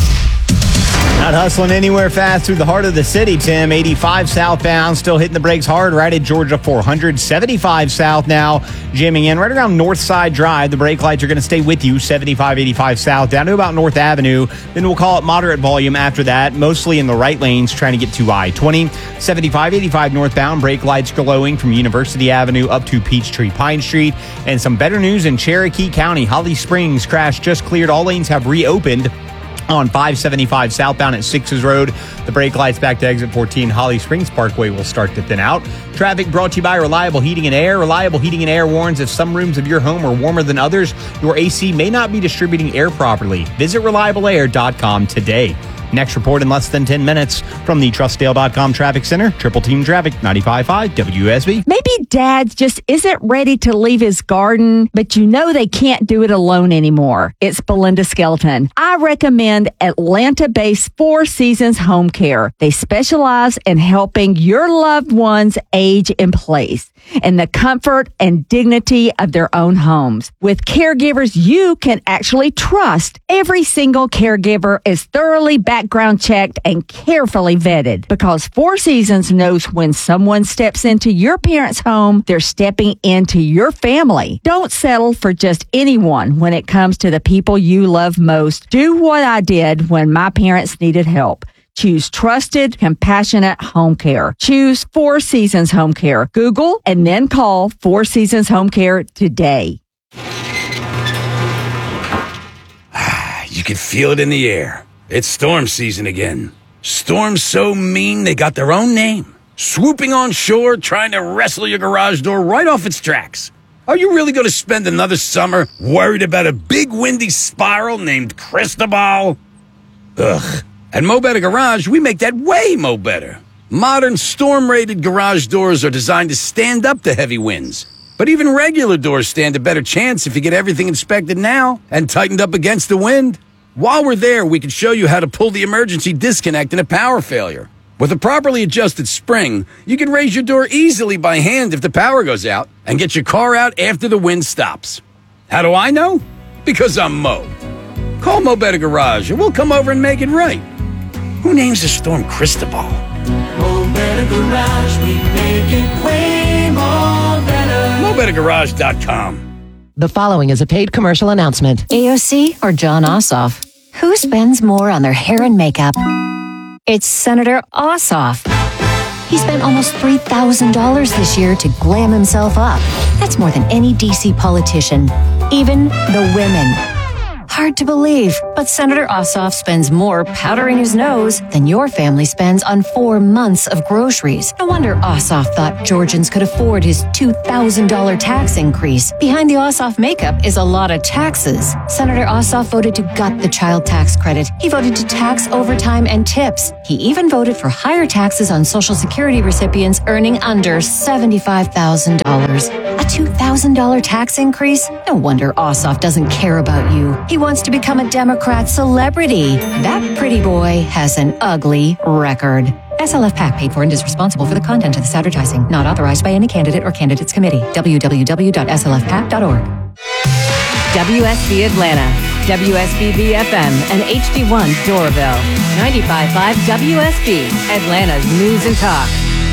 Not hustling anywhere fast through the heart of the city, Tim. eighty-five southbound, still hitting the brakes hard right at Georgia four hundred. seventy-five south now, jamming in right around Northside Drive. The brake lights are going to stay with you. seventy-five, eighty-five south down to about North Avenue. Then we'll call it moderate volume after that, mostly in the right lanes trying to get to I twenty. seventy-five, eighty-five northbound, brake lights glowing from University Avenue up to Peachtree Pine Street. And some better news in Cherokee County. Holly Springs crash just cleared. All lanes have reopened. On five seventy-five southbound at Sixes Road. The brake lights back to exit fourteen. Holly Springs Parkway will start to thin out. Traffic brought to you by Reliable Heating and Air. Reliable Heating and Air warns if some rooms of your home are warmer than others, your A C may not be distributing air properly. Visit reliable air dot com today. Next report in less than ten minutes from the Trustdale dot com Traffic Center. Triple Team Traffic, ninety-five point five W S B. Maybe dad just isn't ready to leave his garden, but you know they can't do it alone anymore. It's Belinda Skelton. I recommend Atlanta-based Four Seasons Home Care. They specialize in helping your loved ones age in place in the comfort and dignity of their own homes. With caregivers you can actually trust, every single caregiver is thoroughly background checked and carefully vetted because Four Seasons knows when someone steps into your parents' home, they're stepping into your family. Don't settle for just anyone when it comes to the people you love most. Do what I did when my parents needed help. Choose trusted, compassionate home care. Choose Four Seasons Home Care. Google and then call Four Seasons Home Care today. You can feel it in the air. It's storm season again. Storms so mean they got their own name. Swooping on shore, trying to wrestle your garage door right off its tracks. Are you really going to spend another summer worried about a big windy spiral named Cristobal? Ugh. At Mo Better Garage, we make that way mo better. Modern storm-rated garage doors are designed to stand up to heavy winds. But even regular doors stand a better chance if you get everything inspected now and tightened up against the wind. While we're there, we can show you how to pull the emergency disconnect in a power failure. With a properly adjusted spring, you can raise your door easily by hand if the power goes out and get your car out after the wind stops. How do I know? Because I'm Mo. Call Mo Better Garage and we'll come over and make it right. Who names the storm Cristobal? Mo Better Garage, we make it way more better. Mo Better Garage dot com. The following is a paid commercial announcement. A O C or John Ossoff? Who spends more on their hair and makeup? It's Senator Ossoff. He spent almost three thousand dollars this year to glam himself up. That's more than any D C politician, even the women. Hard to believe, but Senator Ossoff spends more powdering his nose than your family spends on four months of groceries. No wonder Ossoff thought Georgians could afford his two thousand dollars tax increase. Behind the Ossoff makeup is a lot of taxes. Senator Ossoff voted to gut the child tax credit. He voted to tax overtime and tips. He even voted for higher taxes on Social Security recipients earning under seventy-five thousand dollars. A two thousand dollars tax increase? No wonder Ossoff doesn't care about you. He wants to become a Democrat celebrity. That pretty boy has an ugly record. S L F PAC paid for and is responsible for the content of this advertising. Not authorized by any candidate or candidates committee. w w w dot s l f pac dot org. W S B Atlanta, W S B B F M, and H D one Doraville. ninety-five point five W S B, Atlanta's News and Talk.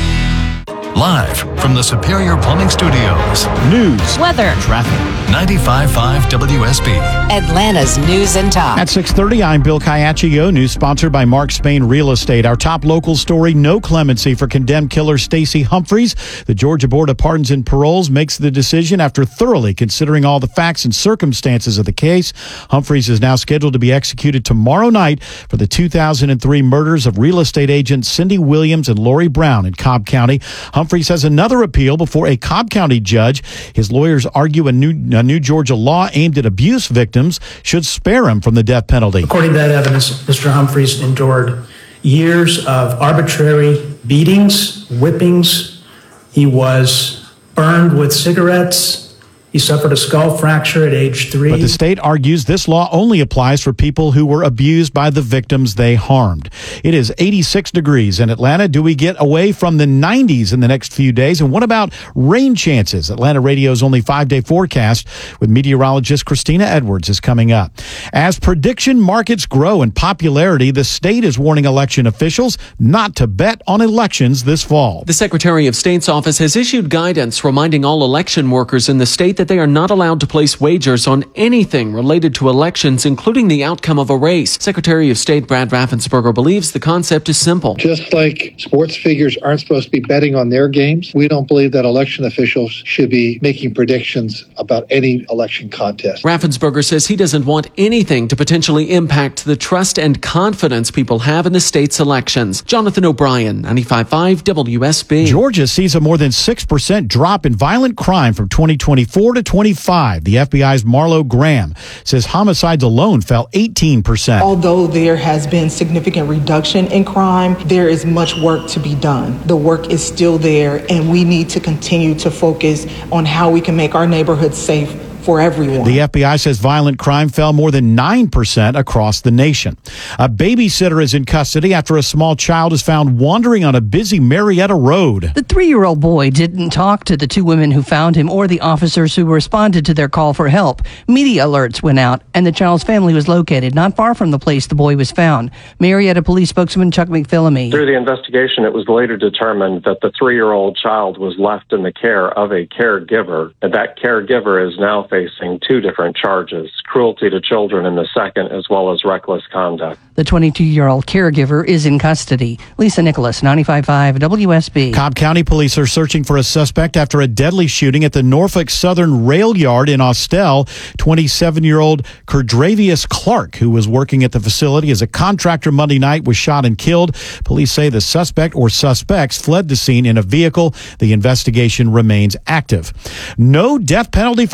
Live from the Superior Plumbing Studios. News, weather, traffic. ninety-five point five W S B. Atlanta's News and Talk. At six thirty, I'm Bill Kayachio. News sponsored by Mark Spain Real Estate. Our top local story, no clemency for condemned killer Stacey Humphreys. The Georgia Board of Pardons and Paroles makes the decision after thoroughly considering all the facts and circumstances of the case. Humphreys is now scheduled to be executed tomorrow night for the two thousand three murders of real estate agents Cindy Williams and Lori Brown in Cobb County. Humphreys has another appeal before a Cobb County judge. His lawyers argue a new, a new Georgia law aimed at abuse victims should spare him from the death penalty. According to that evidence, Mister Humphreys endured years of arbitrary beatings, whippings. He was burned with cigarettes. He suffered a skull fracture at age three. But the state argues this law only applies for people who were abused by the victims they harmed. It is eighty-six degrees in Atlanta. Do we get away from the nineties in the next few days? And what about rain chances? Atlanta Radio's only five-day forecast with meteorologist Christina Edwards is coming up. As prediction markets grow in popularity, the state is warning election officials not to bet on elections this fall. The Secretary of State's office has issued guidance reminding all election workers in the state that they are not allowed to place wagers on anything related to elections, including the outcome of a race. Secretary of State Brad Raffensperger believes the concept is simple. Just like sports figures aren't supposed to be betting on their games, we don't believe that election officials should be making predictions about any election contest. Raffensperger says he doesn't want anything to potentially impact the trust and confidence people have in the state's elections. Jonathan O'Brien, ninety-five point five W S B. Georgia sees a more than six percent drop in violent crime from twenty twenty-four to twenty-five. The F B I's Marlo Graham says homicides alone fell eighteen percent. Although there has been significant reduction in crime, there is much work to be done. The work is still there, and we need to continue to focus on how we can make our neighborhoods safe for everyone. The F B I says violent crime fell more than nine percent across the nation. A babysitter is in custody after a small child is found wandering on a busy Marietta road. The three-year-old boy didn't talk to the two women who found him or the officers who responded to their call for help. Media alerts went out, and the child's family was located not far from the place the boy was found. Marietta Police spokesman Chuck McPhillamy. Through the investigation, it was later determined that the three-year-old child was left in the care of a caregiver, and that caregiver is now facing two different charges, cruelty to children in the second, as well as reckless conduct. The twenty-two-year-old caregiver is in custody. Lisa Nicholas, ninety-five point five W S B. Cobb County police are searching for a suspect after a deadly shooting at the Norfolk Southern Rail Yard in Austell. twenty-seven-year-old Kerdravius Clark, who was working at the facility as a contractor Monday night, was shot and killed. Police say the suspect or suspects fled the scene in a vehicle. The investigation remains active. No death penalty for Nick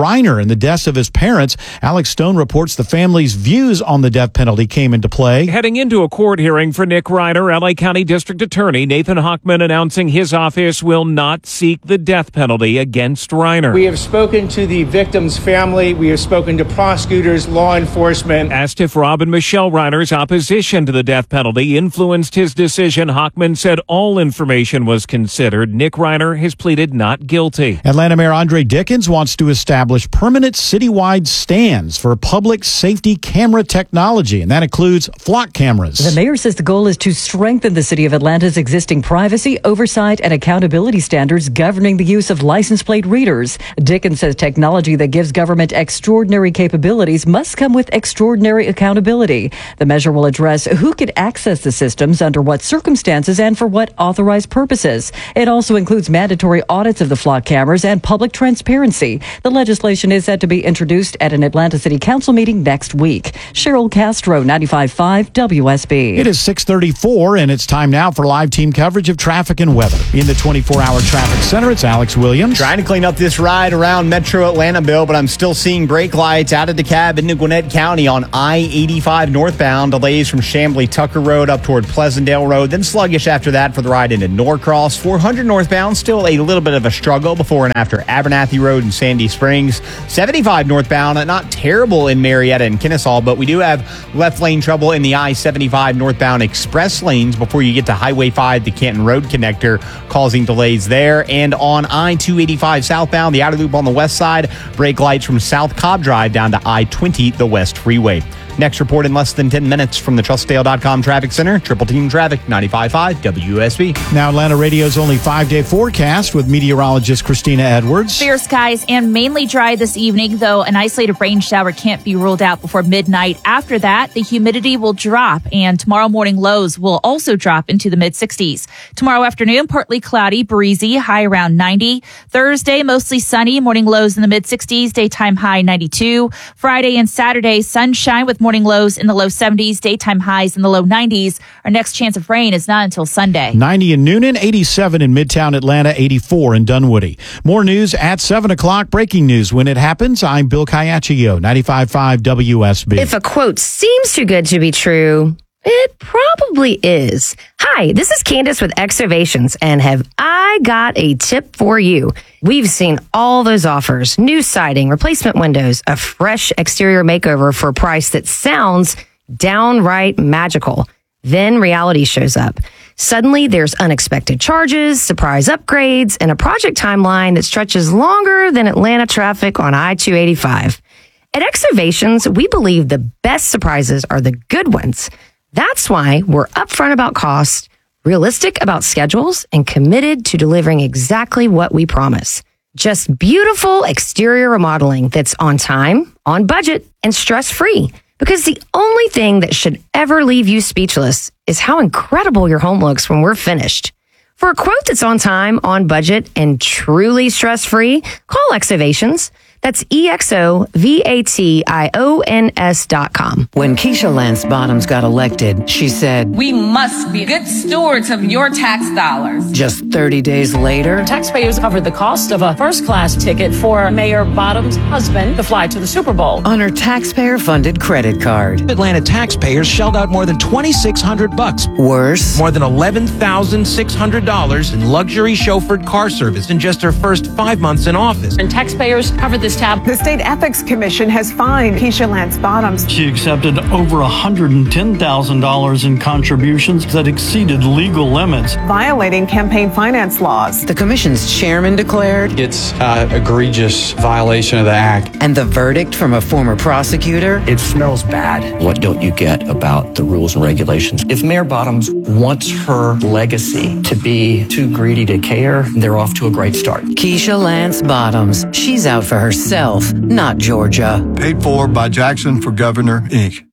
Reiner and the deaths of his parents. Alex Stone reports the family's views on the death penalty came into play. Heading into a court hearing for Nick Reiner, L A County District Attorney Nathan Hochman announcing his office will not seek the death penalty against Reiner. We have spoken to the victim's family. We have spoken to prosecutors, law enforcement. Asked if Rob and Michelle Reiner's opposition to the death penalty influenced his decision, Hochman said all information was considered. Nick Reiner has pleaded not guilty. Atlanta Mayor Andre Dickens wants to establish permanent citywide stands for public safety camera technology, and that includes flock cameras. The mayor says the goal is to strengthen the city of Atlanta's existing privacy, oversight, and accountability standards governing the use of license plate readers. Dickens says technology that gives government extraordinary capabilities must come with extraordinary accountability. The measure will address who could access the systems, under what circumstances, and for what authorized purposes. It also includes mandatory audits of the flock cameras and public transparency. The legislation is set to be introduced at an Atlanta City Council meeting next week. Cheryl Castro, ninety-five point five W S B. It is six thirty-four, and it's time now for live team coverage of traffic and weather. In the twenty-four hour traffic center, it's Alex Williams. Trying to clean up this ride around Metro Atlanta, Bill, but I'm still seeing brake lights out of DeKalb into Gwinnett County on I eighty-five northbound. Delays from Chamblee Tucker Road up toward Pleasantdale Road. Then sluggish after that for the ride into Norcross. four hundred northbound, still a little bit of a struggle before and after Abernathy Road and Sandy Springs. seventy-five northbound, not terrible in Marietta and Kennesaw, but we do have left lane trouble in the I seventy-five northbound express lanes before you get to Highway five, the Canton Road connector, causing delays there. And on I two eighty-five southbound, the outer loop on the west side, brake lights from South Cobb Drive down to I twenty, the West Freeway. Next report in less than ten minutes from the trust dale dot com Traffic Center. Triple Team Traffic, ninety-five point five W S B. Now Atlanta Radio's only five-day forecast with meteorologist Christina Edwards. Fair skies and mainly dry this evening, though an isolated rain shower can't be ruled out before midnight. After that, the humidity will drop, and tomorrow morning lows will also drop into the mid-sixties. Tomorrow afternoon, partly cloudy, breezy, high around ninety. Thursday, mostly sunny, morning lows in the mid-sixties, daytime high ninety-two. Friday and Saturday, sunshine with morning lows in the low seventies, daytime highs in the low nineties. Our next chance of rain is not until Sunday. ninety in Noonan, eighty-seven in Midtown Atlanta, eighty-four in Dunwoody. More news at seven o'clock. Breaking news when it happens. I'm Bill Caiaccio, ninety-five point five W S B. If a quote seems too good to be true, it probably is. Hi, this is Candace with Exovations, and have I got a tip for you. We've seen all those offers, new siding, replacement windows, a fresh exterior makeover for a price that sounds downright magical. Then reality shows up. Suddenly, there's unexpected charges, surprise upgrades, and a project timeline that stretches longer than Atlanta traffic on I two eighty-five. At Exovations, we believe the best surprises are the good ones. That's why we're upfront about cost, realistic about schedules, and committed to delivering exactly what we promise. Just beautiful exterior remodeling that's on time, on budget, and stress-free. Because the only thing that should ever leave you speechless is how incredible your home looks when we're finished. For a quote that's on time, on budget, and truly stress-free, call Exovations. That's E X O V A T I O N S dot com. When Keisha Lance Bottoms got elected, she said, "We must be good stewards of your tax dollars." Just thirty days later, taxpayers covered the cost of a first-class ticket for Mayor Bottoms' husband to fly to the Super Bowl on her taxpayer-funded credit card. Atlanta taxpayers shelled out more than twenty-six hundred bucks. Worse, more than eleven thousand six hundred dollars in luxury chauffeured car service in just her first five months in office. And taxpayers covered this tab. The State Ethics Commission has fined Keisha Lance Bottoms. She accepted over one hundred ten thousand dollars in contributions that exceeded legal limits, violating campaign finance laws. The commission's chairman declared it's an egregious violation of the act. And the verdict from a former prosecutor? It smells bad. What don't you get about the rules and regulations? If Mayor Bottoms wants her legacy to be too greedy to care, they're off to a great start. Keisha Lance Bottoms. She's out for herself, not Georgia. Paid for by Jackson for Governor, Incorporated.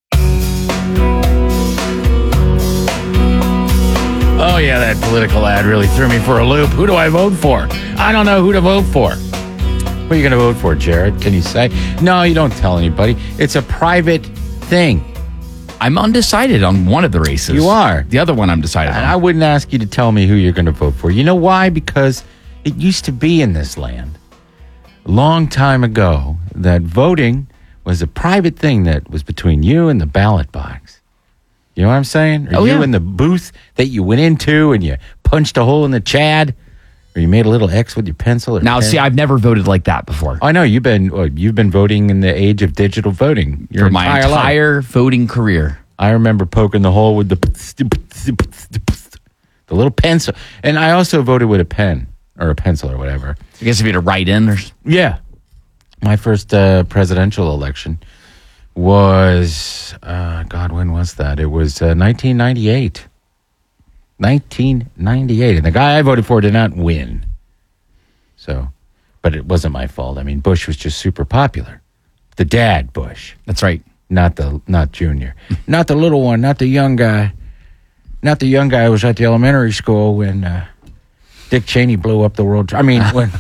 Oh, yeah, that political ad really threw me for a loop. Who do I vote for? I don't know who to vote for. What are you going to vote for, Jared? Can you say? No, you don't tell anybody. It's a private thing. I'm undecided on one of the races. You are. The other one I'm decided And on. I wouldn't ask you to tell me who you're going to vote for. You know why? Because it used to be in this land long time ago that voting was a private thing that was between you and the ballot box. You know what I'm saying? Or Oh, you yeah. in the booth that you went into and you punched a hole in the Chad, or you made a little X with your pencil. Or Now, pen. see, I've never voted like that before. I know you've been well, you've been voting in the age of digital voting your For my entire, life. entire voting career. I remember poking the hole with the the little pencil, and I also voted with a pen or a pencil or whatever. I guess if you had to write in or Yeah. My first uh, presidential election was, uh, God, when was that? It was uh, nineteen ninety-eight. nineteen ninety-eight. And the guy I voted for did not win. So, but it wasn't my fault. I mean, Bush was just super popular. The dad Bush. That's right. Not the, not Junior. Not the little one, not the young guy. Not the young guy who was at the elementary school when uh, Dick Cheney blew up the World Trade. I mean, when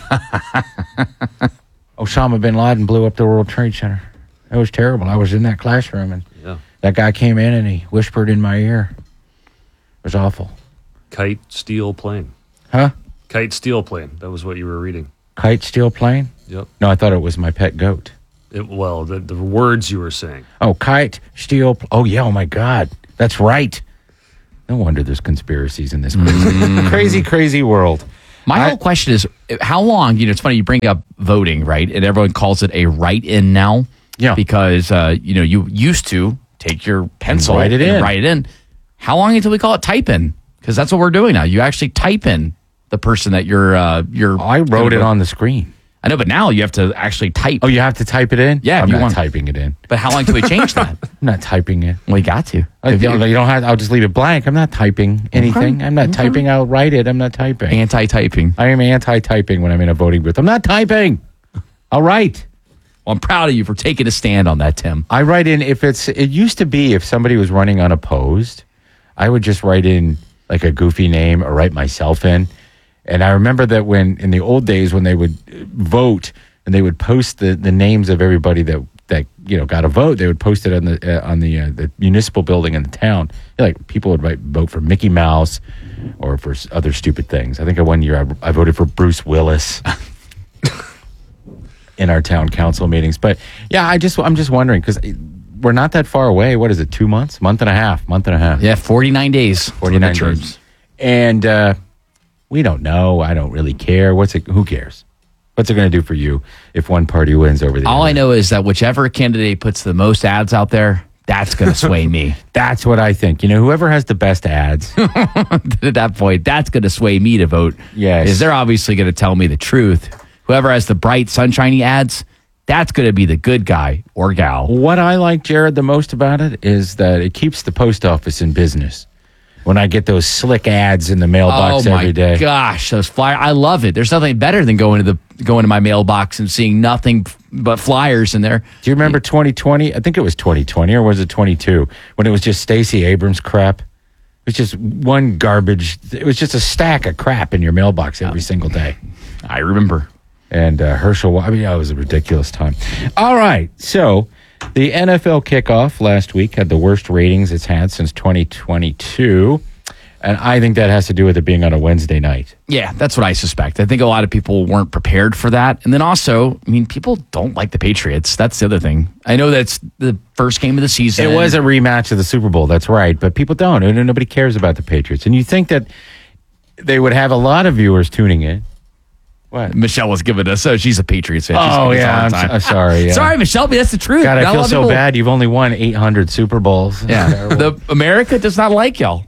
Osama bin Laden blew up the World Trade Center. It was terrible. I was in that classroom, and Yeah. that guy came in and he whispered in my ear. It was awful. Kite, steel, plane. Huh? Kite, steel, plane. That was what you were reading. Kite, steel, plane? Yep. No, I thought it was my pet goat. It, well, the, the words you were saying. Oh, kite, steel. Pl- oh, yeah. Oh, my God. That's right. No wonder there's conspiracies in this crazy, crazy, crazy world. My I- whole question is, how long, you know, it's funny, you bring up voting, right? And everyone calls it a write-in now. Yeah. Because, uh, you know, you used to take your pencil write it and in. write it in. How long until we call it type in? Because that's what we're doing now. You actually type in the person that you're, uh, you're. I wrote it on the screen. I know, but now you have to actually type. Oh, you have to type it in? Yeah, if I'm you not want- typing it in. But how long till we change that? I'm not typing it. We got to. I, If you, you- you don't have. I'll just leave it blank. I'm not typing anything. I'm not typing. I'll write it. I'm not typing. Anti-typing. I am anti-typing when I'm in a voting booth. I'm not typing. I'll write. Well, I'm proud of you for taking a stand on that, Tim. I write in if it's. It used to be if somebody was running unopposed, I would just write in like a goofy name or write myself in. And I remember that when in the old days when they would uh, vote and they would post the, the names of everybody that that you know got a vote, they would post it on the uh, on the uh, the municipal building in the town. Like people would write, vote for Mickey Mouse or for s- other stupid things. I think one year I, I voted for Bruce Willis. In our town council meetings. But yeah, I just I'm just wondering because we're not that far away. What is it? Two months? Month and a half? Month and a half? Yeah, forty-nine days. forty-nine days. And uh, we don't know. I don't really care. What's it? Who cares? What's it going to do for you if one party wins over the All other? I know is that whichever candidate puts the most ads out there, that's going to sway me. That's what I think. You know, whoever has the best ads. At that point, that's going to sway me to vote. Yes. Because they're obviously going to tell me the truth. Whoever has the bright, sunshiny ads, that's going to be the good guy or gal. What I like, Jared, the most about it is that it keeps the post office in business. When I get those slick ads in the mailbox oh my every day. gosh, those flyers! I love it. There's nothing better than going to the going to my mailbox and seeing nothing but flyers in there. Do you remember twenty twenty? I think it was twenty twenty, or was it twenty-two? When it was just Stacey Abrams crap. It was just one garbage. It was just a stack of crap in your mailbox every single day. I remember. And uh, Herschel, I mean, it was a ridiculous time. All right, so the N F L kickoff last week had the worst ratings it's had since twenty twenty-two. And I think that has to do with it being on a Wednesday night. Yeah, that's what I suspect. I think a lot of people weren't prepared for that. And then also, I mean, people don't like the Patriots. That's the other thing. I know that's the first game of the season. It was a rematch of the Super Bowl, that's right. But people don't. And nobody cares about the Patriots. And you think that they would have a lot of viewers tuning in. What? Michelle was giving us, so she's a Patriots fan. She's Oh, giving us a yeah. hard I'm, time. so- I'm sorry. Yeah. Sorry, Michelle, but that's the truth. God, Not I a feel lot of so people- bad. You've only won eight hundred Super Bowls. Yeah. the America does not like y'all.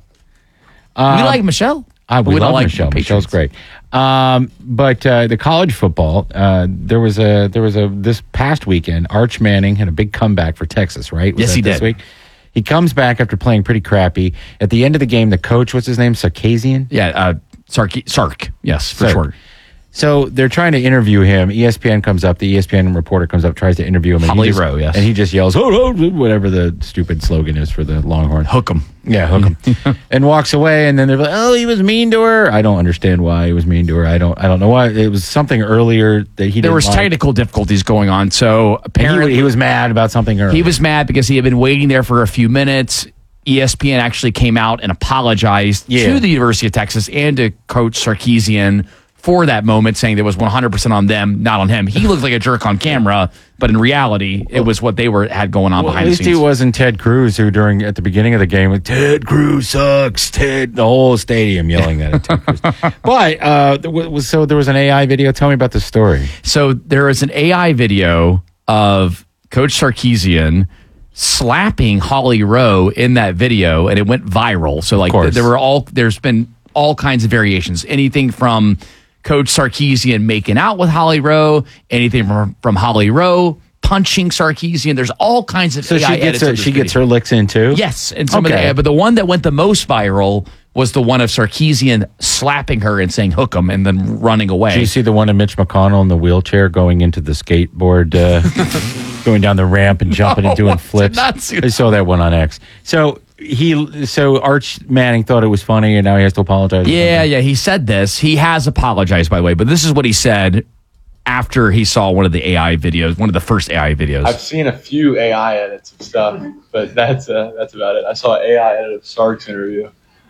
we Um, like Michelle. I, but we, we don't love like Michelle. the Michelle's Patriots. great. Um, but uh, the college football, uh, there was a there was a this past weekend. Arch Manning had a big comeback for Texas, right? Was Yes, that he this did. Week? He comes back after playing pretty crappy. At the end of the game, the coach, what's his name, Sarkisian? Yeah, uh, Sark, Sark, yes, for Sark. short. So they're trying to interview him. E S P N comes up. The E S P N reporter comes up, tries to interview him. And Holly he just, Rowe, yes. And he just yells, oh, oh, whatever the stupid slogan is for the Longhorn. Hook 'em. Yeah, hook him. And walks away. And then they're like, oh, he was mean to her. I don't understand why he was mean to her. I don't I don't know why. It was something earlier that he There didn't was like. technical difficulties going on, so And apparently he, he was mad about something earlier. He was mad because he had been waiting there for a few minutes. E S P N actually came out and apologized Yeah. to the University of Texas and to Coach Sarkisian for that moment, saying there was one hundred percent on them, not on him. He looked like a jerk on camera, but in reality, it was what they were had going on Well, behind at the least scenes. he wasn't Ted Cruz, who during at the beginning of the game, like, Ted Cruz sucks. Ted, the whole stadium yelling that at Ted Cruz. But uh, there was, so there was an A I video. Tell me about the story. So there is an A I video of Coach Sarkisian slapping Holly Rowe in that video, and it went viral. So like course. there were all there's been all kinds of variations, anything from Coach Sarkisian making out with Holly Rowe, anything from, from Holly Rowe punching Sarkisian. There's all kinds of So A I she gets edits her, of this she gets video. her licks in too. Yes, and some Okay. of the, but the one that went the most viral was the one of Sarkisian slapping her and saying "hook 'em" and then running away. Did you see the one of Mitch McConnell in the wheelchair going into the skateboard, uh, going down the ramp and jumping No, and doing I did flips? not see I saw that one on X. So he, so Arch Manning thought it was funny, and now he has to apologize. or Yeah, something? yeah, he said this. He has apologized, by the way, but this is what he said after he saw one of the A I videos, one of the first A I videos. I've seen a few A I edits of stuff, but that's uh, that's about it. I saw an A I edit of Sark's interview.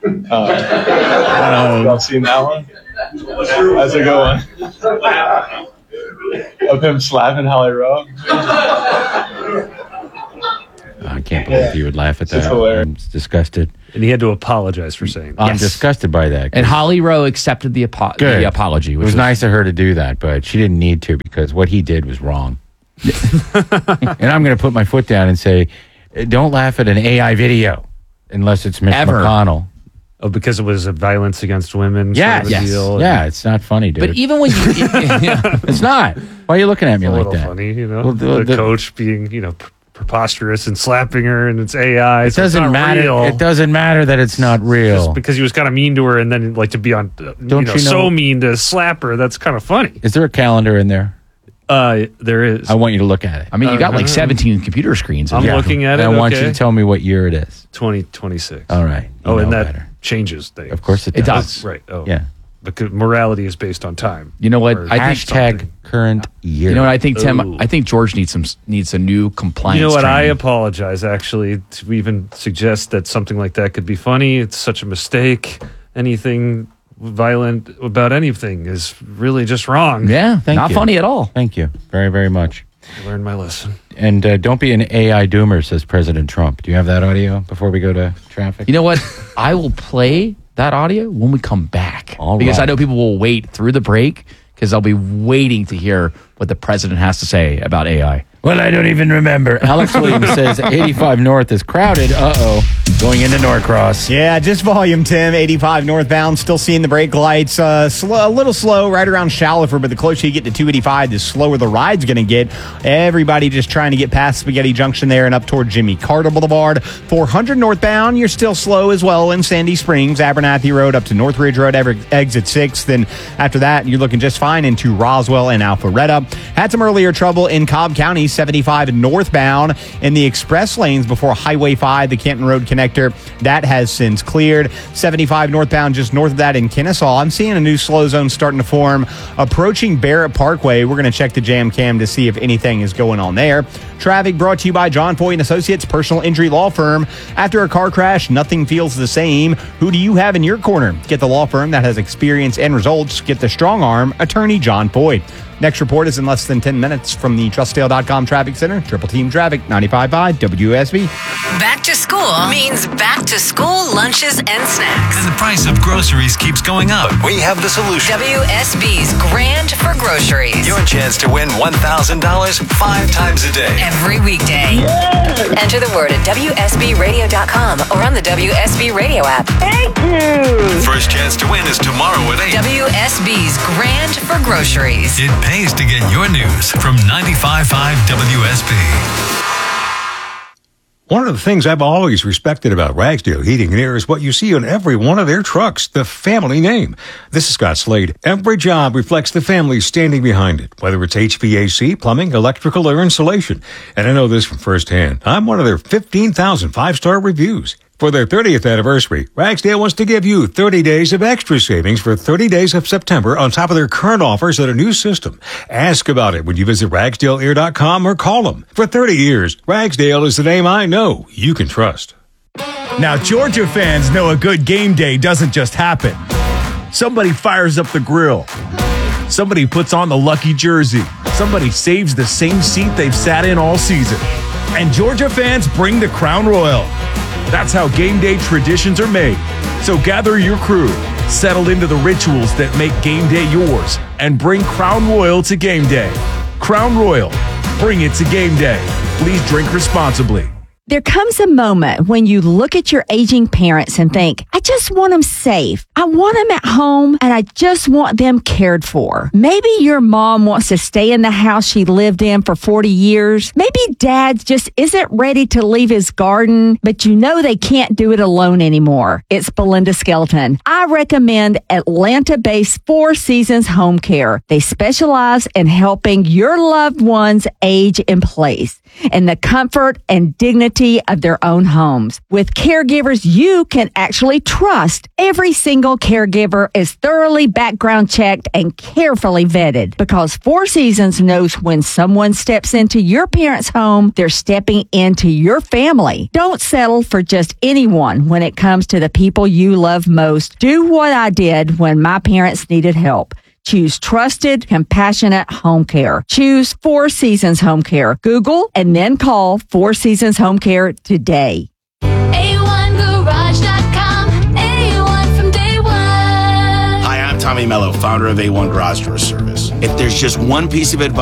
Uh, y'all seen that one? That's a good one. Of him slapping Holly Rowe. I can't believe Yeah. you would laugh at It's just that. hilarious. I'm disgusted. And he had to apologize for saying that. I'm Yes. disgusted by that. And Holly Rowe accepted the, apo- Good. the apology. It Which was nice of her to do that, but she didn't need to because what he did was wrong. And I'm going to put my foot down and say, don't laugh at an A I video unless it's Mitch Ever. McConnell. Oh, because it was a violence against women. Yeah, sort of a yes. deal. Yeah, it's not funny, dude. But even when you, yeah. It's not. Why are you looking at me It's a like little that? funny, you know. Well, the, the- the- coach being, you know, pr- preposterous and slapping her, and it's A I. It so it's doesn't not matter. real. It doesn't matter that it's not real. Just because he was kind of mean to her, and then like to be on, uh, Don't you know, you know- so mean to slap her. That's kind of funny. Is there a calendar in there? Uh, there is. I want you to look at it. I mean, you got like Uh, seventeen computer screens. in I'm there. looking at it. And I want you okay. to tell me what year it is. twenty twenty-six. All right. You Oh, and know that better. changes things. Of course it It does. does. Right. Oh, Yeah. Because morality is based on time. You know what? Or I think Hashtag something. current year. You know what I think, Tim? Ooh. I think George needs some needs a new compliance. You know what? I training. apologize, actually, to even suggest that something like that could be funny. It's such a mistake. Anything violent about anything is really just wrong. Yeah, Thank not you. funny at all. Thank you very, very much. I learned my lesson. And uh, don't be an A I doomer, says President Trump. Do you have that audio before we go to traffic? You know what? I will play that audio when we come back. All because right. I know people will wait through the break because they'll be waiting to hear what the president has to say about A I. Well, I don't even remember. Alex Williams says eighty-five North is crowded. Uh-oh. Going into Norcross. Yeah, just volume, Tim. eighty-five northbound. Still seeing the brake lights. Uh, slow, a little slow right around Shallifer, but the closer you get to two eighty-five, the slower the ride's going to get. Everybody just trying to get past Spaghetti Junction there and up toward Jimmy Carter Boulevard. four hundred northbound, you're still slow as well in Sandy Springs, Abernathy Road up to Northridge Road, ever, exit six. Then after that, you're looking just fine into Roswell and Alpharetta. Had some earlier trouble in Cobb County, seventy-five northbound in the express lanes before Highway five, the Canton Road connector. That has since cleared. seventy-five northbound just north of that in Kennesaw. I'm seeing a new slow zone starting to form approaching Barrett Parkway. We're going to check the jam cam to see if anything is going on there. Traffic brought to you by John Foy and Associates, personal injury law firm. After a car crash, nothing feels the same. Who do you have in your corner? Get the law firm that has experience and results. Get the strong arm attorney John Foy. Next report is in less than ten minutes from the Trustdale dot com Traffic Center. Triple Team Traffic, ninety-five point five W S B. Back to school means back to school lunches and snacks. And the price of groceries keeps going up. We have the solution. W S B's Grand for Groceries. Your chance to win one thousand dollars five times a day. Every weekday. Enter the word at W S B radio dot com or on the W S B Radio app. Thank you. First chance to win is tomorrow at eight. W S B's Grand for Groceries. It pays to get your news from ninety-five point five W S B. One of the things I've always respected about Ragsdale Heating and Air is what you see on every one of their trucks, the family name. This is Scott Slade. Every job reflects the family standing behind it, whether it's H V A C, plumbing, electrical, or insulation. And I know this from firsthand. I'm one of their fifteen thousand five-star reviews. For their thirtieth anniversary, Ragsdale wants to give you thirty days of extra savings for thirty days of September on top of their current offers at a new system. Ask about it when you visit Ragsdale Air dot com or call them. For thirty years, Ragsdale is the name I know you can trust. Now, Georgia fans know a good game day doesn't just happen. Somebody fires up the grill. Somebody puts on the lucky jersey. Somebody saves the same seat they've sat in all season. And Georgia fans bring the Crown Royal. That's how game day traditions are made. So gather your crew, settle into the rituals that make game day yours, and bring Crown Royal to game day. Crown Royal, bring it to game day. Please drink responsibly. There comes a moment when you look at your aging parents and think, I just want them safe. I want them at home and I just want them cared for. Maybe your mom wants to stay in the house she lived in for forty years. Maybe dad just isn't ready to leave his garden, but you know they can't do it alone anymore. It's Belinda Skelton. I recommend Atlanta-based Four Seasons Home Care. They specialize in helping your loved ones age in place in the comfort and dignity of their own homes. With caregivers you can actually trust, every single caregiver is thoroughly background checked and carefully vetted because Four Seasons knows when someone steps into your parents' home, they're stepping into your family. Don't settle for just anyone when it comes to the people you love most. Do what I did when my parents needed help. Choose trusted, compassionate home care. Choose Four Seasons Home Care. Google and then call Four Seasons Home Care today. A one garage dot com. A one from day one. Hi, I'm Tommy Mello, founder of A one Garage Door Service. If there's just one piece of advice